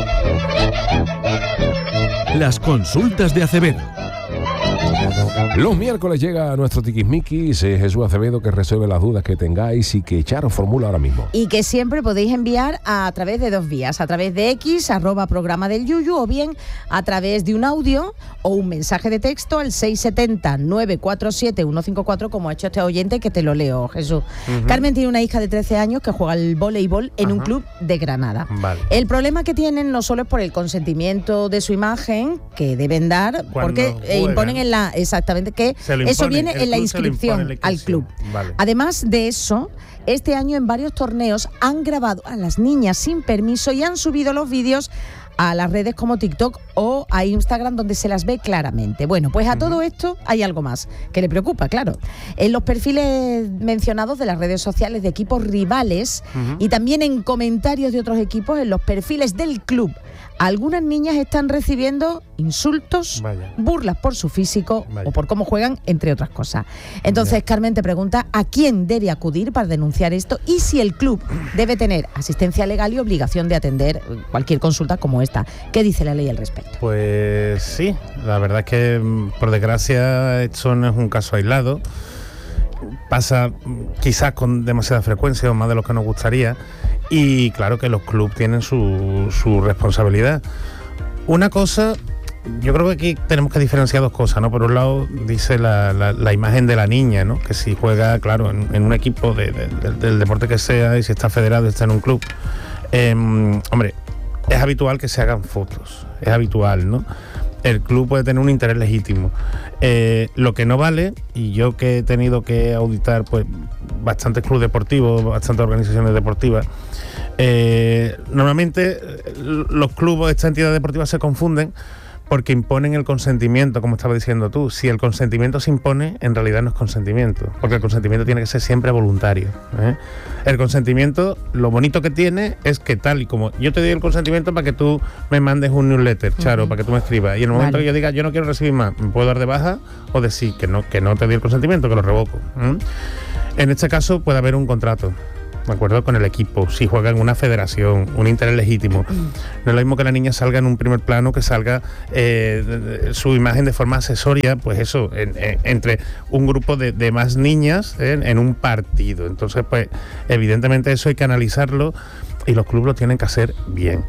Las consultas de Acevedo. Los miércoles llega a nuestro Tiquismiquis eh, Jesús Acevedo, que resuelve las dudas que tengáis y que Charo formula ahora mismo. Y que siempre podéis enviar a través de dos vías, a través de X, arroba programa del Yuyu, o bien a través de un audio o un mensaje de texto al seis siete cero, nueve cuatro siete, uno cinco cuatro, como ha hecho este oyente, que te lo leo, Jesús. Ujú. Carmen tiene una hija de trece años que juega al voleibol en un Ajá. club de Granada. Vale. El problema que tienen no solo es por el consentimiento de su imagen, que deben dar, Cuando porque eh, juegan. imponen en la, exactamente, que Se lo eso imponen, viene el en la club se lo inscripción impone en la al inscripción. club. Vale. Además de eso, este año en varios torneos han grabado a las niñas sin permiso y han subido los vídeos a las redes como TikTok o a Instagram, donde se las ve claramente. Bueno, pues a todo esto hay algo más que le preocupa, claro. En los perfiles mencionados de las redes sociales de equipos rivales y también en comentarios de otros equipos en los perfiles del club, algunas niñas están recibiendo insultos, Vaya. burlas por su físico Vaya. o por cómo juegan, entre otras cosas. Entonces, Carmen te pregunta a quién debe acudir para denunciar esto y si el club debe tener asistencia legal y obligación de atender cualquier consulta como esta. ¿Qué dice la ley al respecto? Pues sí, la verdad es que mm, por desgracia esto no es un caso aislado. pasa quizás con demasiada frecuencia o más de lo que nos gustaría, y claro que los clubes tienen su, su responsabilidad. Una cosa, yo creo que aquí tenemos que diferenciar dos cosas, ¿no? Por un lado dice la, la, la imagen de la niña, ¿no? Que si juega, claro, en, en un equipo de, de, de, del deporte que sea, y si está federado, está en un club, eh, hombre, es habitual que se hagan fotos, es habitual, ¿no? El club puede tener un interés legítimo. Eh, lo que no vale, y yo que he tenido que auditar pues bastantes clubes deportivos, bastantes organizaciones deportivas, eh, normalmente los clubes, estas entidades deportivas se confunden porque imponen el consentimiento, como estaba diciendo tú. Si el consentimiento se impone, en realidad no es consentimiento, porque el consentimiento tiene que ser siempre voluntario, ¿eh? El consentimiento, lo bonito que tiene es que tal y como yo te doy el consentimiento para que tú me mandes un newsletter, Charo, uh-huh. para que tú me escribas, y en el momento vale. que yo diga yo no quiero recibir más, me puedo dar de baja o decir que no, que no te doy el consentimiento, que lo revoco, ¿eh? En este caso puede haber un contrato, ¿de acuerdo? Con el equipo, si juega en una federación, un interés legítimo. No es lo mismo que la niña salga en un primer plano, que salga eh, su imagen de forma accesoria, pues eso, en, en, entre un grupo de, de más niñas eh, en un partido. Entonces, pues, evidentemente eso hay que analizarlo y los clubes lo tienen que hacer bien.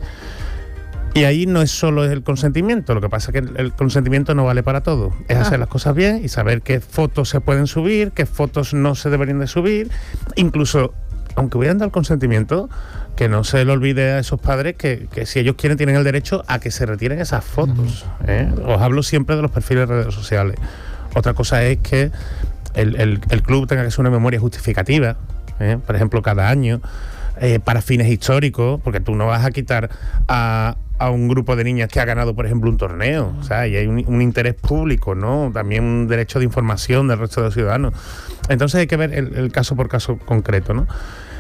Y ahí no es solo el consentimiento, lo que pasa es que el, el consentimiento no vale para todo. Es ah. hacer las cosas bien y saber qué fotos se pueden subir, qué fotos no se deberían de subir, incluso aunque hubieran dado el consentimiento, que no se le olvide a esos padres que, que si ellos quieren tienen el derecho a que se retiren esas fotos, ¿eh? Os hablo siempre de los perfiles de redes sociales. Otra cosa es que el, el, el club tenga que hacer una memoria justificativa, ¿eh? Por ejemplo, cada año, eh, para fines históricos, porque tú no vas a quitar a, a un grupo de niñas que ha ganado, por ejemplo, un torneo, o sea, y hay un, un interés público, ¿no? También un derecho de información del resto de los ciudadanos. Entonces hay que ver el, el caso por caso concreto, ¿no?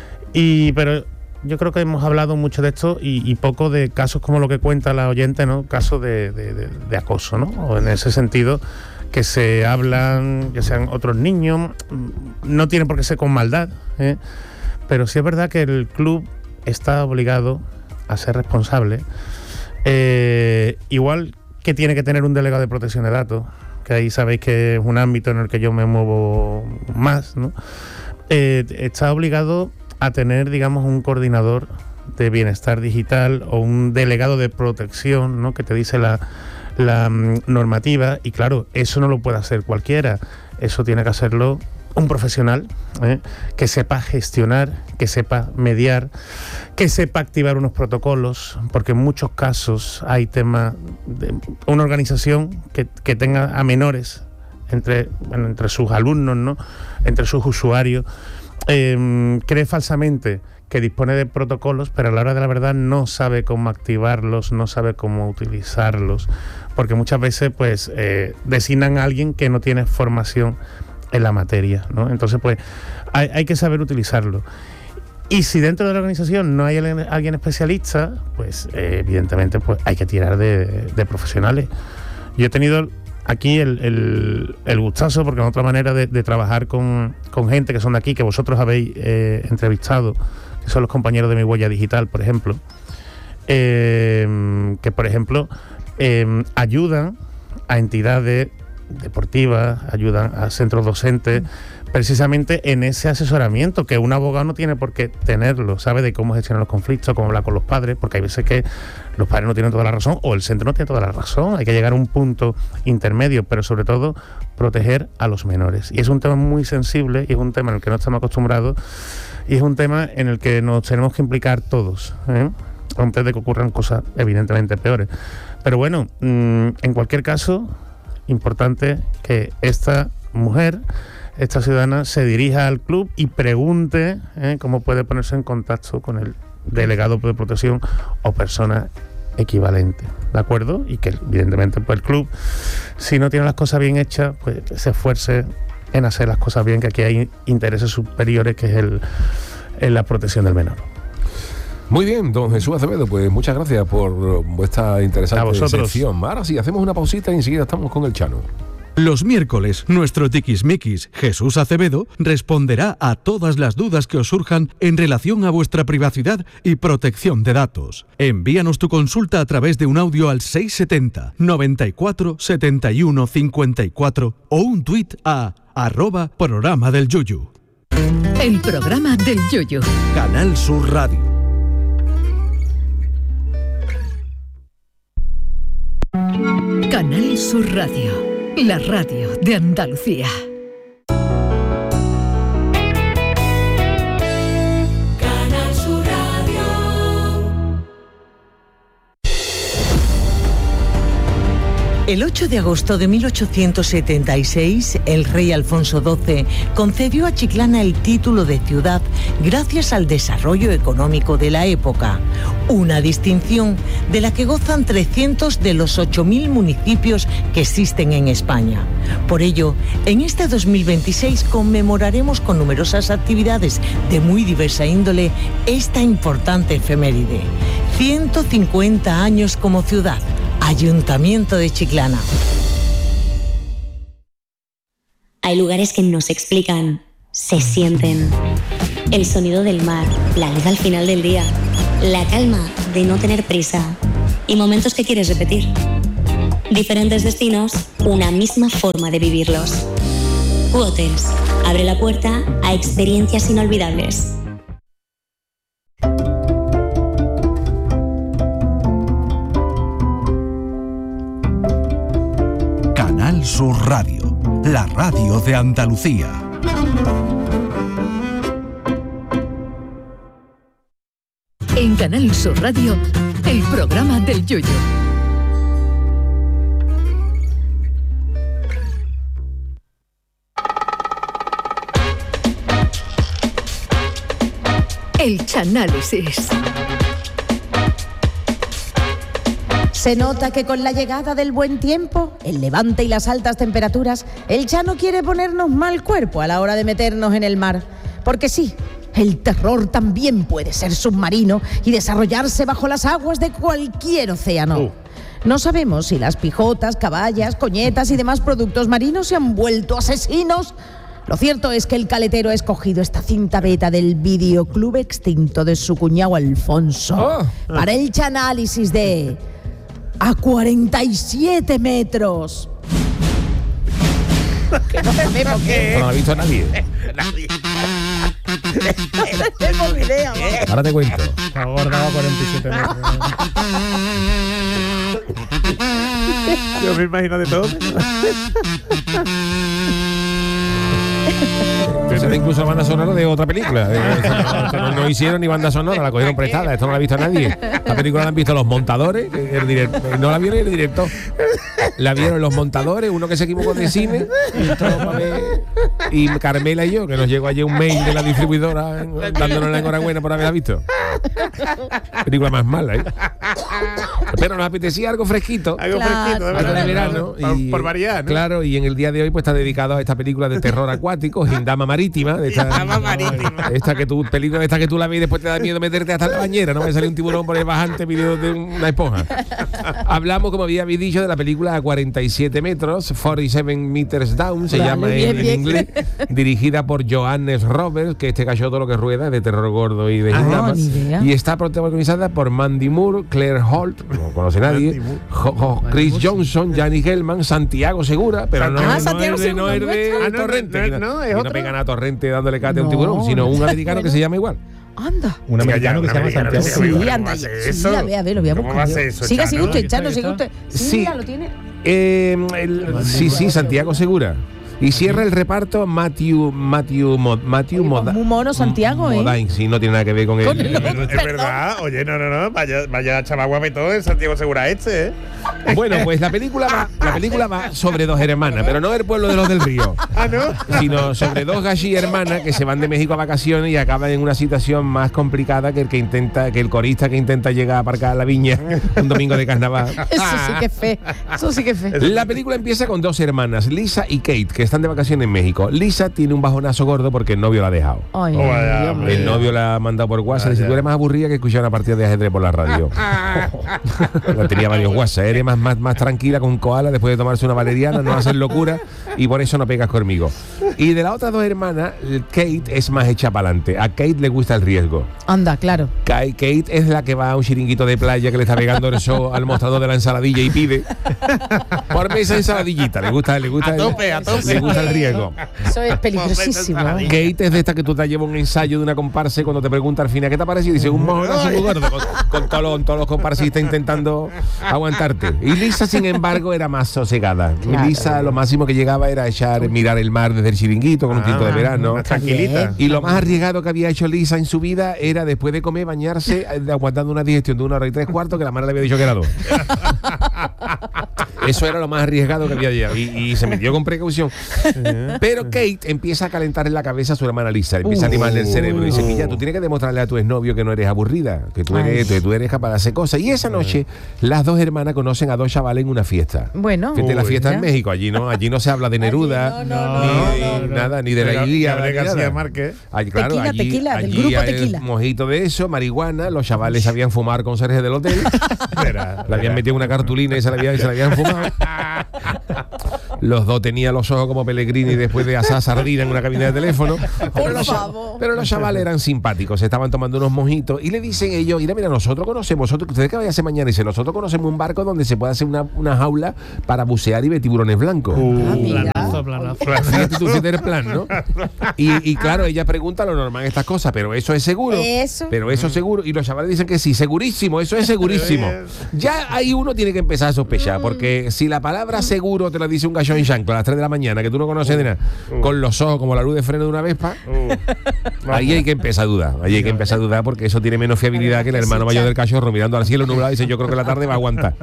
Y pero yo creo que hemos hablado mucho de esto y, y poco de casos como lo que cuenta la oyente, ¿no? Casos de, de, de, de acoso, ¿no? O en ese sentido que se hablan, ya sean otros niños, no tiene por qué ser con maldad, ¿eh? Pero sí es verdad que el club está obligado a ser responsable, eh, igual que tiene que tener un delegado de protección de datos, que ahí sabéis que es un ámbito en el que yo me muevo más, ¿no? Eh, está obligado a tener, digamos, un coordinador de bienestar digital o un delegado de protección, ¿no? Que te dice la, la um, normativa, y claro, eso no lo puede hacer cualquiera, eso tiene que hacerlo un profesional, ¿eh? Que sepa gestionar, que sepa mediar, que sepa activar unos protocolos, porque en muchos casos hay temas de una organización que, que tenga a menores entre, bueno, entre sus alumnos, ¿no? Entre sus usuarios, eh, cree falsamente que dispone de protocolos, pero a la hora de la verdad no sabe cómo activarlos, no sabe cómo utilizarlos, porque muchas veces pues eh, designan a alguien que no tiene formación en la materia, ¿no? Entonces pues hay, hay que saber utilizarlo. Y si dentro de la organización no hay alguien especialista, pues eh, evidentemente pues hay que tirar de, de profesionales. Yo he tenido aquí el, el, el gustazo, porque es otra manera de, de trabajar con, con gente que son de aquí, que vosotros habéis eh, entrevistado, que son los compañeros de Mi Huella Digital, por ejemplo, eh, que por ejemplo eh, ayudan a entidades deportivas, ayudan a centros docentes, precisamente en ese asesoramiento que un abogado no tiene por qué tenerlo, sabe de cómo gestionar los conflictos, cómo hablar con los padres, porque hay veces que los padres no tienen toda la razón o el centro no tiene toda la razón, hay que llegar a un punto intermedio, pero sobre todo proteger a los menores. Y es un tema muy sensible y es un tema en el que no estamos acostumbrados y es un tema en el que nos tenemos que implicar todos, ¿eh? Antes de que ocurran cosas evidentemente peores. Pero bueno, mmm, en cualquier caso, importante que esta mujer, esta ciudadana, se dirija al club y pregunte ¿eh? cómo puede ponerse en contacto con el delegado de protección o persona equivalente, ¿de acuerdo? Y que evidentemente pues el club, si no tiene las cosas bien hechas, pues se esfuerce en hacer las cosas bien, que aquí hay intereses superiores, que es el, en la protección del menor. Muy bien, don Jesús Acevedo, pues muchas gracias por vuestra interesante sección. Ahora sí, hacemos una pausita y enseguida estamos con el Chano. Los miércoles, nuestro tiquismiquis, Jesús Acevedo, responderá a todas las dudas que os surjan en relación a vuestra privacidad y protección de datos. Envíanos tu consulta a través de un audio al seiscientos setenta, noventa y cuatro, setenta y uno, cincuenta y cuatro o un tuit a arroba programa del Yuyu. El programa del Yuyu. Canal Sur Radio. Canal Sur Radio, la radio de Andalucía. Canal Sur Radio. El ocho de agosto de mil ochocientos setenta y seis, el rey Alfonso doce concedió a Chiclana el título de ciudad gracias al desarrollo económico de la época, una distinción de la que gozan trescientos de los ocho mil municipios que existen en España. Por ello, en este dos mil veintiséis conmemoraremos con numerosas actividades de muy diversa índole esta importante efeméride. ciento cincuenta años como ciudad. Ayuntamiento de Chiclana. Hay lugares que no se explican, se sienten. El sonido del mar, la luz al final del día, la calma de no tener prisa y momentos que quieres repetir. Diferentes destinos, una misma forma de vivirlos. U-Hotels abre la puerta a experiencias inolvidables. Canal Sur Radio, la radio de Andalucía. En Canal Sur Radio, el programa del Yuyu. El Chanálisis. Se nota que con la llegada del buen tiempo, el levante y las altas temperaturas, el Chano quiere ponernos mal cuerpo a la hora de meternos en el mar. Porque sí, el terror también puede ser submarino y desarrollarse bajo las aguas de cualquier océano. Uh. No sabemos si las pijotas, caballas, coñetas y demás productos marinos se han vuelto asesinos. Lo cierto es que el caletero ha escogido esta cinta beta del videoclub extinto de su cuñado Alfonso oh. para el Chanálisis de... a cuarenta y siete metros. Que no sabemos qué. No lo ha visto nadie. Nadie. No tenemos idea. Ahora te cuento. Está gorda a cuarenta y siete metros. Yo me imagino de todo. Pero era incluso banda sonora de otra película. No, no hicieron ni banda sonora, la cogieron prestada. Esto no la ha visto nadie. La película la han visto los montadores, el director, no la vieron el director. La vieron los montadores, uno que se equivocó de cine, y Carmela y yo, que nos llegó ayer un mail de la distribuidora dándonos la enhorabuena por haberla visto. Película más mala, ¿eh? Pero nos apetecía algo fresquito. Algo claro, fresquito, de algo de verano. Por, y, por variar, ¿no? Claro, y en el día de hoy pues está dedicado a esta película de terror acuático, Gindama Marítima. De esta, Gindama Marítima. Esta que tú, película esta que tú la ves y después te da miedo meterte hasta la bañera, no me sale un tiburón por ahí bajante pidiendo de una esponja. Hablamos, como había dicho, de la película a cuarenta y siete metros, cuarenta y siete meters down, se vale, llama bien, en, bien. en inglés, dirigida por Johannes Roberts, que este cayó todo lo que rueda, de terror gordo y de Gindama. Ah, y está protagonizada por Mandy Moore, Claire Holt, no conoce nadie, jo, jo, Chris Johnson, Gianni Hellman, Santiago Segura, pero no, ah, no, Santiago es de, no es de ah, no, Torrente, no, no, no, y no pegan a Torrente dándole cate no, a un tiburón, sino un americano bueno. que se llama igual. Anda. Un americano que se llama Santiago. Sí, anda. Sí, a ver, a ver, lo voy a buscar. Siga, siga usted, Chano, siga usted. Sí, mira, lo tiene. Eh, el, sí, sí, Santiago Segura. Y cierra el reparto Matthew Matthew Mod, Matthew Moda, muy mono Santiago, ¿eh? Modain, sí, no tiene nada que ver con, con él. el Es verdad, oye, no, no, no, vaya, vaya chaval guapetón el Santiago Segura este, ¿eh? Bueno, pues la película va, la película va sobre dos hermanas, pero no del pueblo de los del río. Ah, ¿no? Sino sobre dos galli hermanas que se van de México a vacaciones y acaban en una situación más complicada que el que intenta, que el corista que intenta llegar a aparcar a la viña un domingo de carnaval. Eso sí que es fe. Eso sí que es fe. La película empieza con dos hermanas, Lisa y Kate, que están de vacaciones en México. Lisa tiene un bajonazo gordo porque el novio la ha dejado. Ay, oh, vaya, el novio la ha mandado por WhatsApp. Dice, tú eres más aburrida que escuchar una partida de ajedrez por la radio. La tenía varios WhatsApp. Eres más más, más, más tranquila con un koala después de tomarse una valeriana, no hacer locura y por eso no pegas conmigo. Y de las otras dos hermanas, Kate es más hecha para adelante. A Kate le gusta el riesgo. Anda, claro. Kate es la que va a un chiringuito de playa que le está pegando el show al mostrador de la ensaladilla y pide por esa ensaladillita. Le gusta, le gusta, a tope, a tope. Le gusta el riesgo. Eso es peligrosísimo. Kate es de esta que tú te llevas un ensayo de una comparsa y cuando te pregunta al final ¿qué te ha parecido? Dice un mojonazo muy gordo con, con todos los, todos los comparsistas intentando aguantarte. Y Lisa, sin embargo, era más sosegada. Claro. Lisa lo máximo que llegaba era echar, mirar el mar desde el chiringuito con un tinto de verano. Tranquilita. Y lo más arriesgado que había hecho Lisa en su vida era después de comer bañarse aguantando una digestión de una hora y tres cuartos que la madre le había dicho que era dos. Eso era lo más arriesgado que había llegado. Y, y se metió con precaución. Pero Kate empieza a calentar en la cabeza a su hermana Lisa. Empieza uh, a animarle el cerebro. Y dice que ya tú tienes que demostrarle a tu exnovio que no eres aburrida, que tú eres, que tú eres capaz de hacer cosas. Y esa noche las dos hermanas conocen a dos chavales en una fiesta. Bueno. Fíjate, la fiesta ¿ya? en México. Allí no, allí no se habla de Neruda, no, no, ni, no, ni no, no, nada, ni de la Ilíada. Gabriel García Márquez. Allí, claro, tequila, allí, tequila, allí del grupo hay Tequila. Mojito de eso, marihuana. Los chavales sabían fumar con Sergio del hotel. La habían metido una cartulina y se la habían, se la habían fumado. Los dos tenían los ojos como Pellegrini después de asar sardina en una cabina de teléfono. Pero los, pero los chavales eran simpáticos, estaban tomando unos mojitos y le dicen ellos, mira, mira, nosotros conocemos, nosotros, ¿ustedes qué vayan a hacer mañana? Dice, nosotros conocemos un barco donde se puede hacer una, una jaula para bucear y ver tiburones blancos. Uh, planazo, planazo. Fíjate tú, fíjate el plan, ¿no? Y, y claro, ella pregunta lo normal estas cosas, pero eso es seguro. Eso. Pero eso es seguro. Y los chavales dicen que sí, segurísimo, eso es segurísimo. Ya ahí uno tiene que empezar a sospechar, porque si la palabra seguro te la dice un gallo en chancla a las tres de la mañana, que tú no conoces de nada, uh, con los ojos como la luz de freno de una vespa, uh, ahí hay que empezar a dudar. Ahí hay que empezar a dudar porque eso tiene menos fiabilidad que el hermano mayor del cachorro mirando al cielo nublado y dice, yo creo que la tarde va a aguantar.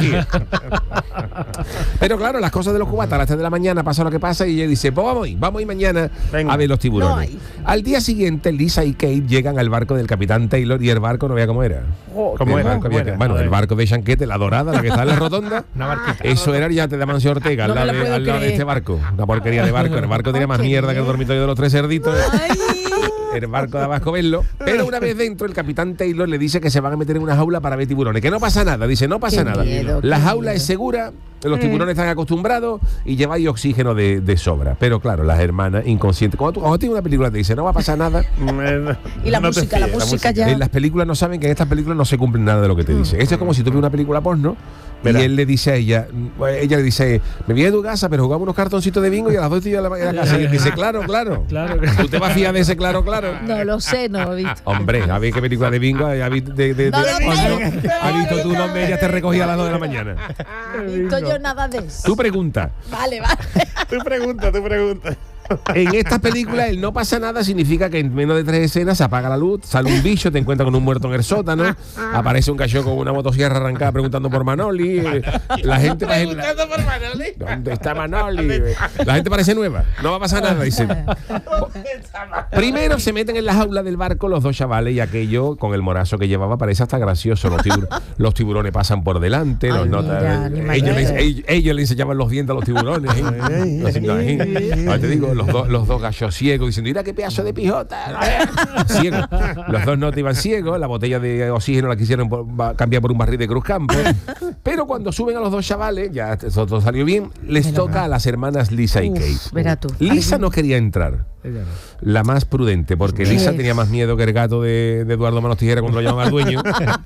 Pero claro, las cosas de los cubatas a las tres de la mañana pasa lo que pasa y ella dice, pues vamos a ir, vamos a ir mañana Venga. a ver los tiburones. No al día siguiente, Lisa y Kate llegan al barco del capitán Taylor y el barco no vea cómo era. Oh, ¿Cómo era? Barco había que, bueno, el barco de Chanquete, la dorada, la que está en la rotonda. Eso era el yate de Amancio Ortega, no al lado, de, al lado de este barco. Una porquería de barco. El barco tenía más mierda que el dormitorio de los tres cerditos. Ay. El barco de Abasco verlo. Pero una vez dentro, el capitán Taylor le dice que se van a meter en una jaula para ver tiburones. Que no pasa nada. Dice, no pasa qué nada. Miedo, la jaula miedo. es segura. Los tiburones están acostumbrados y lleváis oxígeno de, de sobra. Pero claro, las hermanas inconscientes. Cuando tú cuando tienes una película te dice, no va a pasar nada. Y la, no música, la, música, la música ya. En las películas no saben que en estas películas no se cumple nada de lo que te dicen. Esto es como si tú ves una película porno. ¿Verdad? Y él le dice a ella, ella le dice, me voy a tu casa, pero jugamos unos cartoncitos de bingo y a las dos estoy yo a la, a la casa. Y él dice, claro, claro. claro. ¿Tú te vas a fiar de ese claro, claro? No lo sé, no lo he visto. Hombre, a ver qué película de bingo ha visto de, de, no de, lo de, ha visto tú donde ella te recogía a las dos de la mañana. No he visto yo nada de eso. Tú pregunta. Vale, vale. Tú pregunta, tú pregunta. En estas películas el no pasa nada significa que en menos de tres escenas se apaga la luz, sale un bicho, te encuentras con un muerto en el sótano, aparece un cachorro con una motosierra arrancada preguntando por Manoli. La gente preguntando por Manoli. ¿Dónde está Manoli? La gente parece nueva, no va a pasar nada, dicen. Primero se meten en la jaula del barco los dos chavales y aquello con el morazo que llevaba parece hasta gracioso. Los, tibur los tiburones pasan por delante, los Ay, notas, mira, ellos, le, ellos, ellos le enseñaban los dientes a los tiburones. ¿eh? Ay, ay, ay, ay, te digo, los dos, los dos gallos ciegos diciendo, mira qué pedazo de pijota. Ciego. Los dos no te iban ciegos, la botella de oxígeno la quisieron por, cambiar por un barril de Cruzcampo. Pero cuando suben a los dos chavales, ya todo salió bien, les Pero toca no. a las hermanas Lisa y Kate. Uf, verá tú. Lisa no quería entrar. La más prudente, porque ¿Qué? Lisa tenía más miedo que el gato de, de Eduardo Manos Tijera cuando lo llamaban al dueño.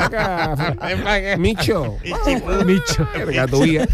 Micho. Micho. El gato guía.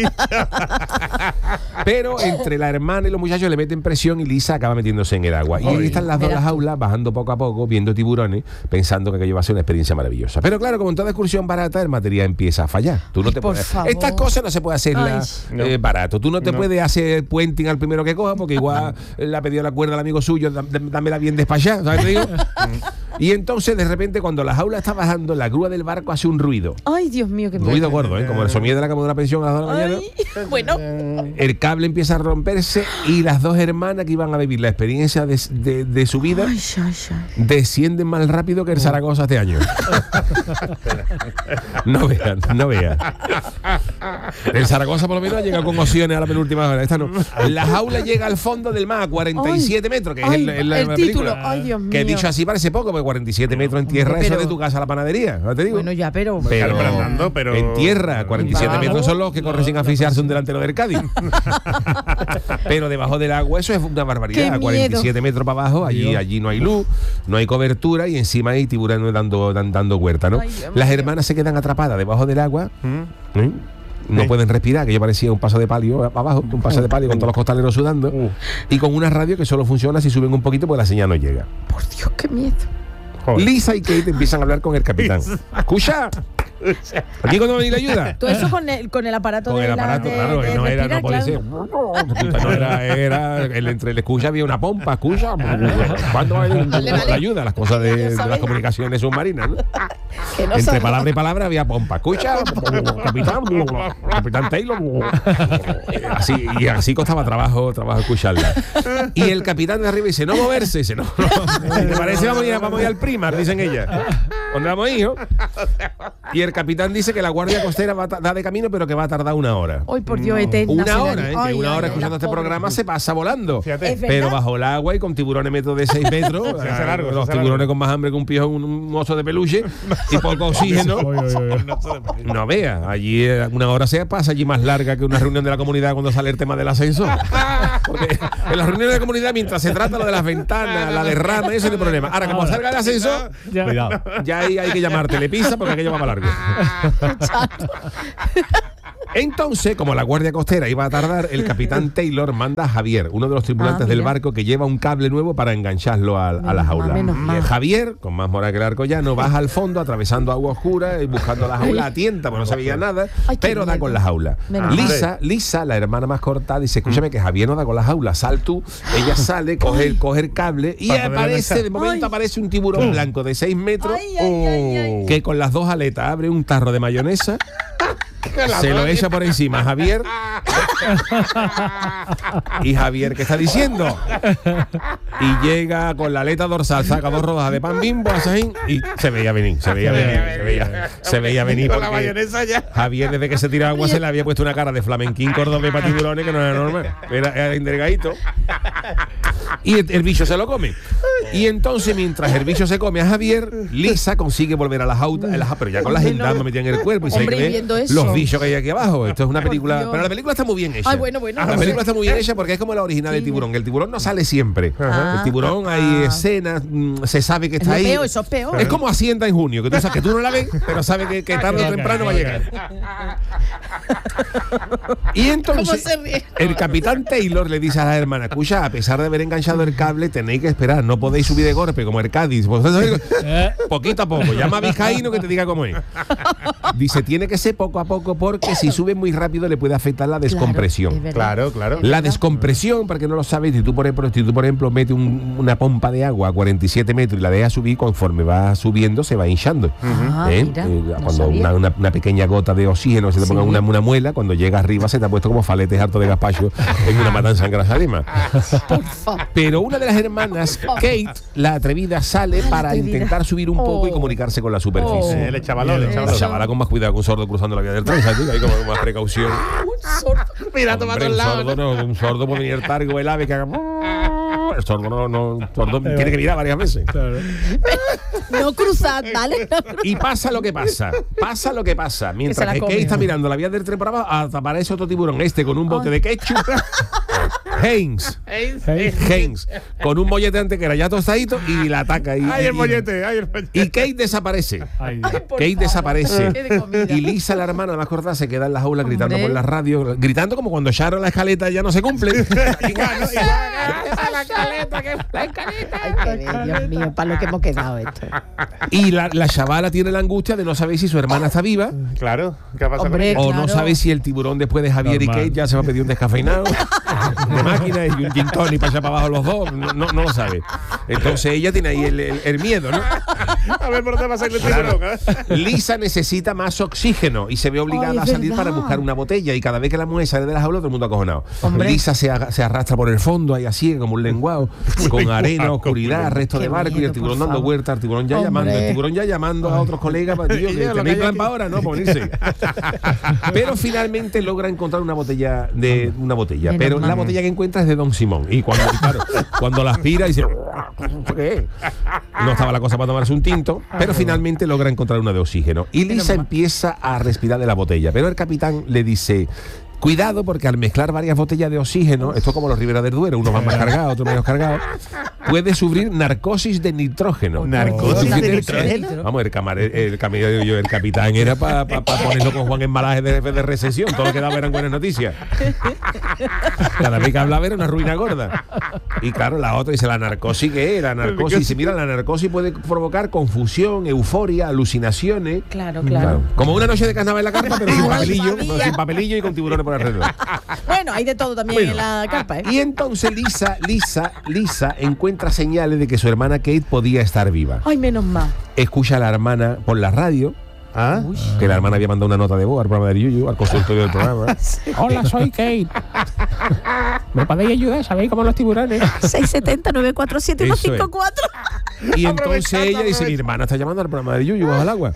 Pero entre la hermana y los muchachos le meten presión y Lisa acaba metiéndose en el agua. Y ahí están las dos en las jaulas, bajando poco a poco, viendo tiburones, pensando que aquello va a ser una experiencia maravillosa. Pero claro, como en toda excursión barata, el material empieza a fallar. Tú no Ay, te por puedes, favor. Estas cosas no se puede hacerlas eh, barato. Tú no te no. puedes hacer puenting al primero que coja, porque igual le ha pedido la cuerda al amigo suyo, dámela bien despachada, ¿sabes qué te digo? Y entonces, de repente, cuando la jaula está bajando, la grúa del barco hace un ruido. Ay, Dios mío, qué ruido gordo, ¿eh? Como el sonido de la cama de una pensión a las dos de la mañana. Ay, bueno. El cable empieza a romperse y las dos hermanas que iban a vivir la experiencia de, de, de su vida ay, ay, ay. descienden más rápido que el Zaragoza este año. No vean, no vean. El Zaragoza por lo menos ha llegado con opciones a la penúltima hora. Esta no. La jaula llega al fondo del mar a cuarenta y siete ay, metros, que ay, es el, el, el la título. película. Ay, Dios mío. Que dicho así parece poco, porque cuarenta y siete metros en tierra, Hombre, eso pero- de tu casa a la panadería, ¿no te digo? Bueno, ya, pero. Pero, Claro, pero andando, pero- en tierra, cuarenta y siete Bajo. metros son los que corren sin asfixiarse un delantero del Cádiz. Pero debajo del agua eso es una ¡Qué barbaridad. miedo! cuarenta y siete metros para abajo, allí, allí no hay luz, no hay cobertura y encima hay tiburones dando, dan- dando huerta, ¿no? Ay, Dios Las mío. hermanas se quedan atrapadas debajo del agua. ¿eh? No Sí. pueden respirar, que yo parecía un paso de palio abajo, un paso de palio con todos los costaleros sudando. Y con una radio que solo funciona si suben un poquito porque la señal no llega. Por Dios, qué miedo. Joder. Lisa y Kate empiezan a hablar con el capitán. Escucha, aquí cuando venir la ayuda. Todo eso con el, con el aparato Con de el la- aparato, de- claro, de que no era, no respirar, puede claro. ser. No era, era el, entre el escucha había una pompa, escucha. ¿Cuándo va a venir Vale, vale. la ayuda? Las cosas de, Ya de las sabéis. comunicaciones submarinas, ¿no? Que no Entre sabe- palabra y palabra había pompa. Escucha, capitán, capitán Taylor. Así, y así costaba trabajo, trabajo escucharla. Y el capitán de arriba dice, no moverse. Dice, no, no. ¿Te parece? Vamos a ir, vamos a ir al Primar, dicen ellas. ¿Dónde vamos a ir, hijo? Y el capitán dice que la guardia costera va a ta- da de camino, pero que va a tardar una hora. Ay, por Dios, eterna. Una será. hora, ¿eh? Que Ay, una ay, hora ay, escuchando la este pobre. programa se pasa volando. Fíjate. Es verdad. Pero bajo el agua y con tiburones metros de seis metros. Se hace largo, se Los hace tiburones largo. con más hambre que un piojo, un, un oso de peluche y poco oxígeno. Oye, oye, oye. No vea, allí eh, una hora se pasa allí más larga que una reunión de la comunidad cuando sale el tema del ascenso. Porque en la reunión de la comunidad, mientras se trata lo de las ventanas, la derrama, eso no hay problema. Ahora, como salga el ascenso, Ya. Cuidado. ya ahí hay que llamar telepisa porque aquello va para largo. Entonces, como la guardia costera iba a tardar, el capitán Taylor manda a Javier, uno de los tripulantes Ah, del mira. barco, que lleva un cable nuevo para engancharlo a, a la Menos jaula. mal, menos Y mal. Javier, con más moral que el arco llano, baja al fondo, atravesando agua oscura y buscando la jaula a tienta, porque no sabía nada, Ay, qué pero da miedo. con la jaula. Menos mal. Lisa, Lisa, la hermana más corta, dice, escúchame que Javier no da con la jaula, sal tú. Ella sale, coge el, coge el cable y Para poder aparece, lanzar. de momento Ay. aparece un tiburón blanco de seis metros Ay, ay, ay, ay. que con las dos aletas abre un tarro de mayonesa, se lo echa por encima a Javier. Y Javier, ¿qué está diciendo? Y llega con la aleta dorsal, saca dos rodajas de pan Bimbo, así, y se veía venir, se veía venir, se veía, se veía venir. Con la porque mayonesa ya. Javier, desde que se tiró agua, se le había puesto una cara de flamenquín cordobés para tiburones que no era normal, era, era endergadito. Y el, el bicho se lo come. Y entonces, mientras el bicho se come a Javier, Lisa consigue volver a la jaula, a la ja- pero ya con la gendama metida en el cuerpo y se Hombre, ve y viendo eso. los bichos que hay aquí abajo. Esto es una Por película, Dios. pero la película está muy bien hecha. Ay, bueno, bueno. La no película sé. está muy bien hecha porque es como la original del tiburón. El tiburón no sale siempre. Ajá. El tiburón hay escenas, mm, se sabe que Es está lo ahí. peor, eso es peor. Es como Hacienda en junio, que tú sabes que tú no la ves, pero sabes que, que tarde o Ok, temprano va a ok. llegar. Y entonces ¿Cómo se ríe? el capitán Taylor le dice a la hermana, escucha, a pesar de haber enganchado el cable, tenéis que esperar, no podéis subir de golpe como el Cádiz. Vosotros, Eh. poquito a poco, llama a Vizcaíno que te diga cómo es. Dice, tiene que ser poco a poco porque si sube muy rápido le puede afectar la descompresión. es verdad. Claro, claro. La descompresión, para que no lo sabes, si tú por ejemplo, si tú, por ejemplo metes un- una pompa de agua a cuarenta y siete metros y la dejas subir, conforme va subiendo se va hinchando. Ah, ¿Eh? mira, Eh, no cuando sabía. una, una- una pequeña gota de oxígeno se te ponga Sí. una, una muela, cuando llega arriba se te ha puesto como faletes harto de gazpacho en una matanza en Grazalema. Por favor. Pero una de las hermanas, Kate, la atrevida, sale para atrevida. intentar subir un poco Oh. y comunicarse con la superficie. Eh, el chavalón, el La chavalón. chavala con más cuidado que un sordo cruzando la vía del tren, ¿sabes? Ahí como con más precaución. Mira, toma Hombre, todos un lados. sordo no, un sordo puede venir targo el ave que haga. El sordo no, no, el sordo tiene que mirar varias veces. Claro. No cruzad, ¿vale? No cruzad. Y pasa lo que pasa, pasa lo que pasa. se Mientras la que, come. Kate está mirando la vía del tren para abajo, aparece otro tiburón, este con un bote de ketchup. Haynes. Haynes. Con un mollete antes que era ya tostadito y la ataca. Y, ¡Ay, el y- mollete! ¡Ay, el mollete! y Kate desaparece. Ay, Dios. Por Kate favor. desaparece. Qué de comida. Y Lisa, la hermana más corta, se queda en la jaula gritando Hombre. por la radio, gritando como cuando Sharon la escaleta ya no se cumple. La escaleta, que la escaleta. Ay, qué bello, Dios mío, para lo que hemos quedado esto. Y la, la chavala tiene la angustia de no saber si su hermana está viva Claro, ¿qué ha pasado con Hombre, ella? o claro. no sabe si el tiburón después de Javier Normal. y Kate ya se va a pedir un descafeinado de máquina y un gin tonic para allá para abajo los dos. No, no, no lo sabe. Entonces ella tiene ahí el, el- el miedo, ¿no? A ver por dónde va a salir el Claro. tiburón, ¿eh? Lisa necesita más oxígeno y se ve obligada Ay, a salir verdad. para buscar una botella y cada vez que la mujer sale de la jaula todo el mundo acojonado. Hombre. Lisa se, aga- se arrastra por el fondo ahí así como un lenguado con arena, oscuridad, resto de Qué barco y el miedo, tiburón por dando favor. vuelta, el tiburón ya Hombre. llamando, el tiburón ya llamando a otros colegas para tío, Y que ya lo que tenéis hay plan aquí. para ahora, ¿no? Para unirse. Pero finalmente logra encontrar una botella de una botella, Menos pero la mal. botella que encuentra es de Don Simón y cuando claro, cuando la aspira dice ¿Qué? No estaba la cosa para tomarse un tinto, pero finalmente logra encontrar una de oxígeno. Y Lisa empieza a respirar de la botella, pero el capitán le dice: cuidado, porque al mezclar varias botellas de oxígeno, esto es como los Ribera del Duero, unos van más cargados, otros menos cargados, puede sufrir narcosis de nitrógeno. ¿Narcosis Oh, de nitrógeno? Vamos, el, camar, el, el, el, el capitán era para pa, pa ponerlo con Juan Embalaje de, de recesión, todo lo que daba eran buenas noticias. Cada vez que hablaba era una ruina gorda. Y claro, la otra dice: la narcosis, ¿qué es? La narcosis, dice: mira, la narcosis puede provocar confusión, euforia, alucinaciones. Claro, claro. claro. Como una noche de carnaval en la carpa, pero sin papelillo, no, sin papelillo y con tiburones por alrededor. Bueno, hay de todo también bueno, en la carpa, ¿eh? Y entonces Lisa, Lisa, Lisa encuentra señales de que su hermana Kate podía estar viva. Ay, menos mal. Escucha a la hermana por la radio. ¿Ah? Que la hermana había mandado una nota de voz al programa de Yuyu, al consultorio del programa. Sí. Hola, soy Kate. ¿Me podéis ayudar? ¿Sabéis cómo los tiburones? seis siete cero, nueve cuatro siete, uno cinco cuatro. Y entonces ella dice: mi hermana está llamando al programa de Yuyu bajo el agua.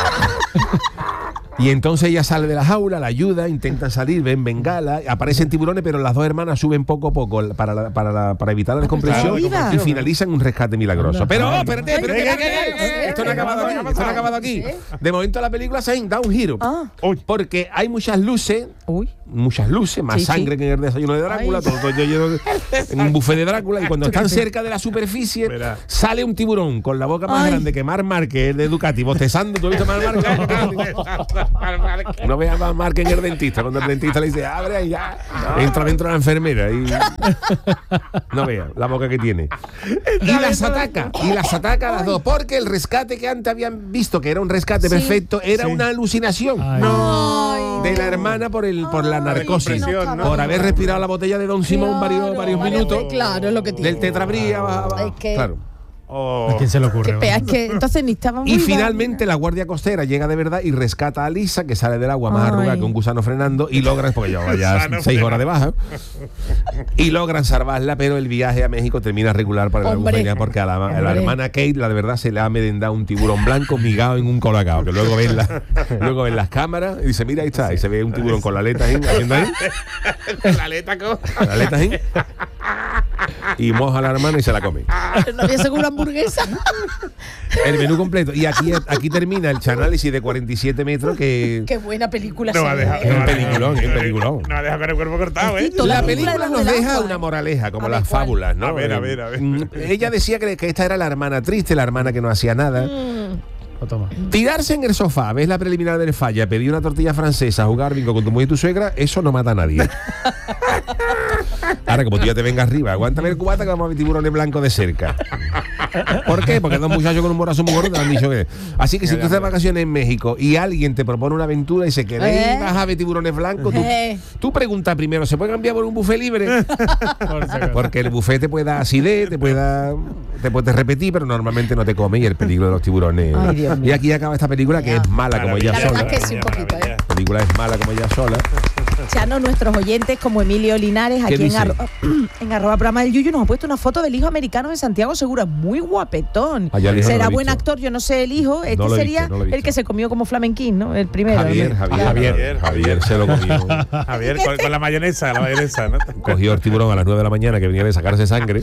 Y entonces ella sale de la jaula, la ayuda, intentan salir, ven bengala, aparecen tiburones, pero las dos hermanas suben poco a poco para, la, para, la, para evitar la descompresión y finalizan un rescate milagroso. Pero, oh, espérate, espérate, espérate, esto no ha acabado aquí, esto no ha acabado aquí. De momento la película se da un giro, porque hay muchas luces, muchas luces, más sangre que en el desayuno de Drácula, todo, todo lleno en un buffet de Drácula, y cuando están cerca de la superficie, sale un tiburón con la boca más grande que Marc Márquez, el de Ducati, bostezando. ¿Tú has visto Marc Márquez? No veas más Marc en el dentista, cuando el dentista le dice: abre y ya, entra dentro la enfermera y no veas la boca que tiene. Y las ataca, y las ataca a las dos, porque el rescate que antes habían visto que era un rescate sí, perfecto era sí. una alucinación no. de la hermana por el por la narcosis, no, por haber respirado la botella de Don Simón claro, varios, varios minutos. Claro, es lo que tiene. Del tetrabría, es que claro. Oh. ¿A quién se le ocurre? Qué pea, es que entonces ni estaba muy Y finalmente la guardia costera llega de verdad y rescata a Lisa, que sale del agua más Ay. arrugada que un gusano frenando, y logran, porque llevaba ya seis horas de baja, y logran salvarla, pero el viaje a México termina regular para la albufería, porque a la, a la hermana Kate, la de verdad, se le ha merendado un tiburón blanco migado en un colacao, que luego ven, la, luego ven las cámaras y dice: mira, ahí está, y se ve un tiburón con la aleta ahí, haciendo ahí. La aleta con la aleta ahí. Y moja a la hermana y se la come. No había seguro hamburguesa. El menú completo. Y aquí, aquí termina el chanálisis de cuarenta y siete metros que... Qué buena película. No va a dejar. Es un peliculón, es un peliculón. No va a dejar con el cuerpo cortado, ¿eh? La película nos deja una moraleja, como las fábulas, ¿no? A ver, a ver, a ver. Ella decía que, que esta era la hermana triste, la hermana que no hacía nada. Mm. Toma. Tirarse en el sofá, ves la preliminar del falla, pedir una tortilla francesa, jugar bingo con tu mujer y tu suegra, eso no mata a nadie. Ahora, como tú ya te vengas arriba, aguántame el cubata que vamos a ver tiburones blancos de cerca. ¿Por qué? Porque dos muchachos con un morazo muy gordo te han dicho que. Así que si tú estás de vacaciones en México y alguien te propone una aventura y se queda ¿Eh? y vas a ver tiburones blancos, tú, ¿Eh? tú preguntas primero: ¿se puede cambiar por un buffet libre? Porque el buffet te puede dar acidez, te puede dar, te puedes repetir, pero normalmente no te come, y el peligro de los tiburones. Ay, y aquí acaba esta película, que es mala como ella sola. La que sí, un poquito, ¿eh? La película es mala como ella sola. Chano, nuestros oyentes como Emilio Linares, aquí en, arro en arroba programa del Yuyu, nos ha puesto una foto del hijo americano de Santiago Segura, muy guapetón. Será no buen actor, yo no sé el hijo, este no sería visto, no el que se comió como flamenquín, ¿no? El primero. Javier, ¿no? Javier, Javier, Javier, Javier se lo comió. Javier, con, con la mayonesa, la mayonesa, ¿no? Cogió el tiburón a las nueve de la mañana, que venía de sacarse sangre.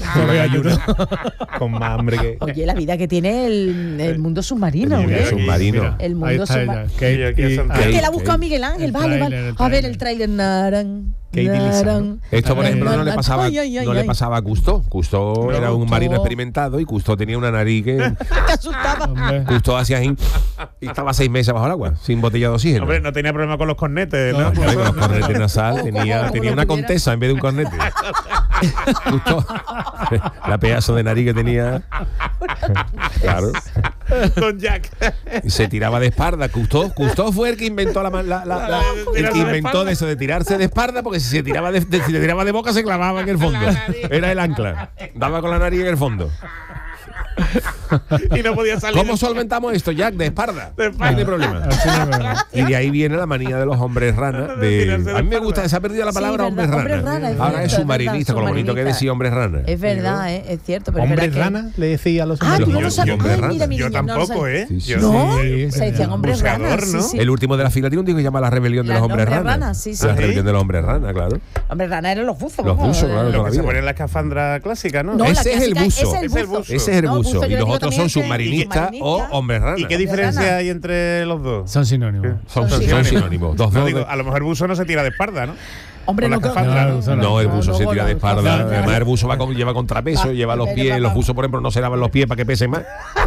Con más hambre que... Oye, la vida que tiene el, el mundo submarino. El mundo submarino. El mundo submarino. Que la ha buscado Miguel Ángel, vale, vale. A ver, el tráiler Naran. Esto, por ejemplo, no le pasaba, ay, ay, ay, no le pasaba a Cousteau. Cousteau no, era un marino experimentado y Cousteau tenía una nariz que te asustaba. Cousteau hacía así y estaba seis meses bajo el agua, sin botella de oxígeno. Hombre, no tenía problema con los cornetes, ¿no? no, no con los cornetes nasal, tenía, tenía una contesa en vez de un cornete. Cousteau, la pedazo de nariz que tenía. Claro. Don Jack. Y se tiraba de espalda. Cousteau, Cousteau fue el que inventó la, la, la, la el que inventó de eso de tirarse de espalda, porque si se tiraba de, de, si se tiraba de boca se clavaba en el fondo. Era el ancla. Daba con la nariz en el fondo. y no podía salir. ¿Cómo solventamos esto, Jack? De espalda. De espalda. No hay problema. Y de ahí viene la manía de los hombres rana. De, a mí me gusta, se ha perdido la palabra Sí, hombres verdad, rana. hombre rana, es Ahora cierto, es es submarinista, verdad, con lo bonito que submarinista. decía hombres rana. Es verdad, ¿eh? Es cierto. Pero ¿Hombres es verdad que- rana? Le decía a los Ah, hombres. tú no lo Yo- sabes. yo hombre Ay, rana. mira, mi Yo niña, no lo tampoco, sabes. ¿eh? Sí, sí. Yo No, soy se decían hombres buceador, ranas. ¿no? Sí, sí. El último de la fila tiene un disco que se llama La Rebelión de La los Hombres Hombres Rana. Rana, sí, sí. La ¿Ah, sí? Rebelión de los Hombres Rana, claro. Hombres rana eran los buzos. Los vamos, buzos, eh, claro, toda Lo la que se vida. pone en la escafandra clásica, ¿no? No, la Ese es el clásica, buzo. ese es el Ese es el buzo. buzo. Ese es el No, buzo. buzo, Y yo los digo otros también son que- submarinistas o submarinista. hombres rana. ¿Y qué Hombres diferencia rana. hay entre los dos? Son sinónimos. Son, Son son sinónimos. sinónimos. Dos, No, dos, digo, de- a lo mejor el buzo no se tira de espalda, ¿no? Hombre, Con no la creo- escafandra, ¿no? no, No, el buzo no, se no, tira no, de no, espalda. no, no, no. Además, el buzo va con, lleva contrapeso, Ah, lleva los venga, pies. papá. Los buzos, por ejemplo, no se lavan los pies para que pesen más.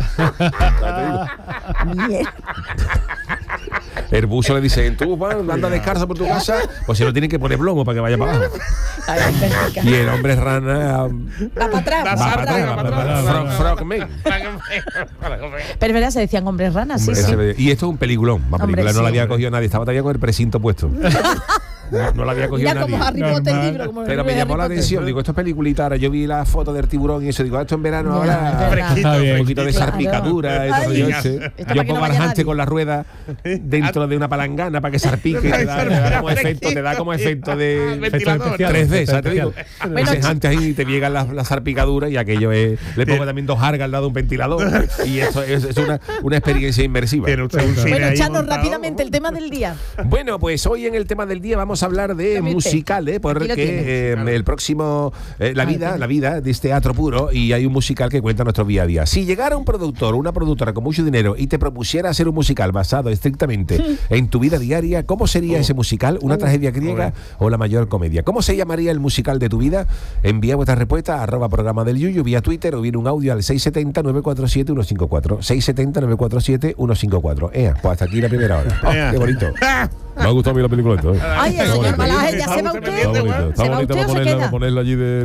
Mierda. El buzo le dice, tú vas, anda descalzo por tu casa, pues se lo tienen que poner plomo para que vaya para abajo. Ay, venga. Y el hombre rana um, Va para atrás, Va va va para para atrás, atrás. va para atrás. Frog- Frogman. Pero es verdad, se decían hombres ranas, sí, sí. Ese- Y esto es un peliculón. La Hombre, película no sí. la había cogido nadie, estaba todavía con el precinto puesto. No, no la había cogido Mira como nadie. Harry Potter, Normal. libro, como el Pero libro me de llamó Harry la Potter. atención. Digo, esto es peliculita. Ahora yo vi la foto del tiburón y eso. Digo, esto en verano Ya, ahora. es verdad. Está bien. Un poquito de Claro. salpicadura. y todo Ay, yo esto ese. para Yo que no pongo al vaya Hanche nadie. con la rueda dentro de una palangana para que salpique. Te da, te da como efecto, te da como efecto de Ventilador. tres D, ¿sabes? Te digo. Bueno, Ese Hanche ahí te llegan las, las salpicaduras y aquello es. Le pongo también dos jargas al lado de un ventilador. Y esto es, es una, una experiencia inmersiva. Tiene usted un cine Bueno, ahí Chano, montado. rápidamente el tema del día. Bueno, pues hoy en el tema del día vamos a hablar de Tome usted. musical, ¿eh? Aquí lo Porque tiene. eh, el próximo eh, la Ah, vida, tiene. la vida de este teatro puro y hay un musical que cuenta nuestro día a día. Si llegara un productor o una productora con mucho dinero y te propusiera hacer un musical basado estrictamente en tu vida diaria, ¿cómo sería ese musical? ¿Una tragedia griega o la mayor comedia? ¿Cómo se llamaría el musical de tu vida? Envía vuestra respuesta a arroba programa del Yuyu vía Twitter o bien un audio al seis siete cero, nueve cuatro siete, uno cinco cuatro. seis siete cero, nueve cuatro siete, uno cinco cuatro. Ea, pues hasta aquí la primera hora. Oh, Ea. qué bonito. Me ha gustado a mí la película esto, ¿eh? Ay, el Está señor bonito. Malaje, ya se va Está usted. Está bonito, está ¿Se va bonito usted para o se ponerla, queda? para ponerla allí de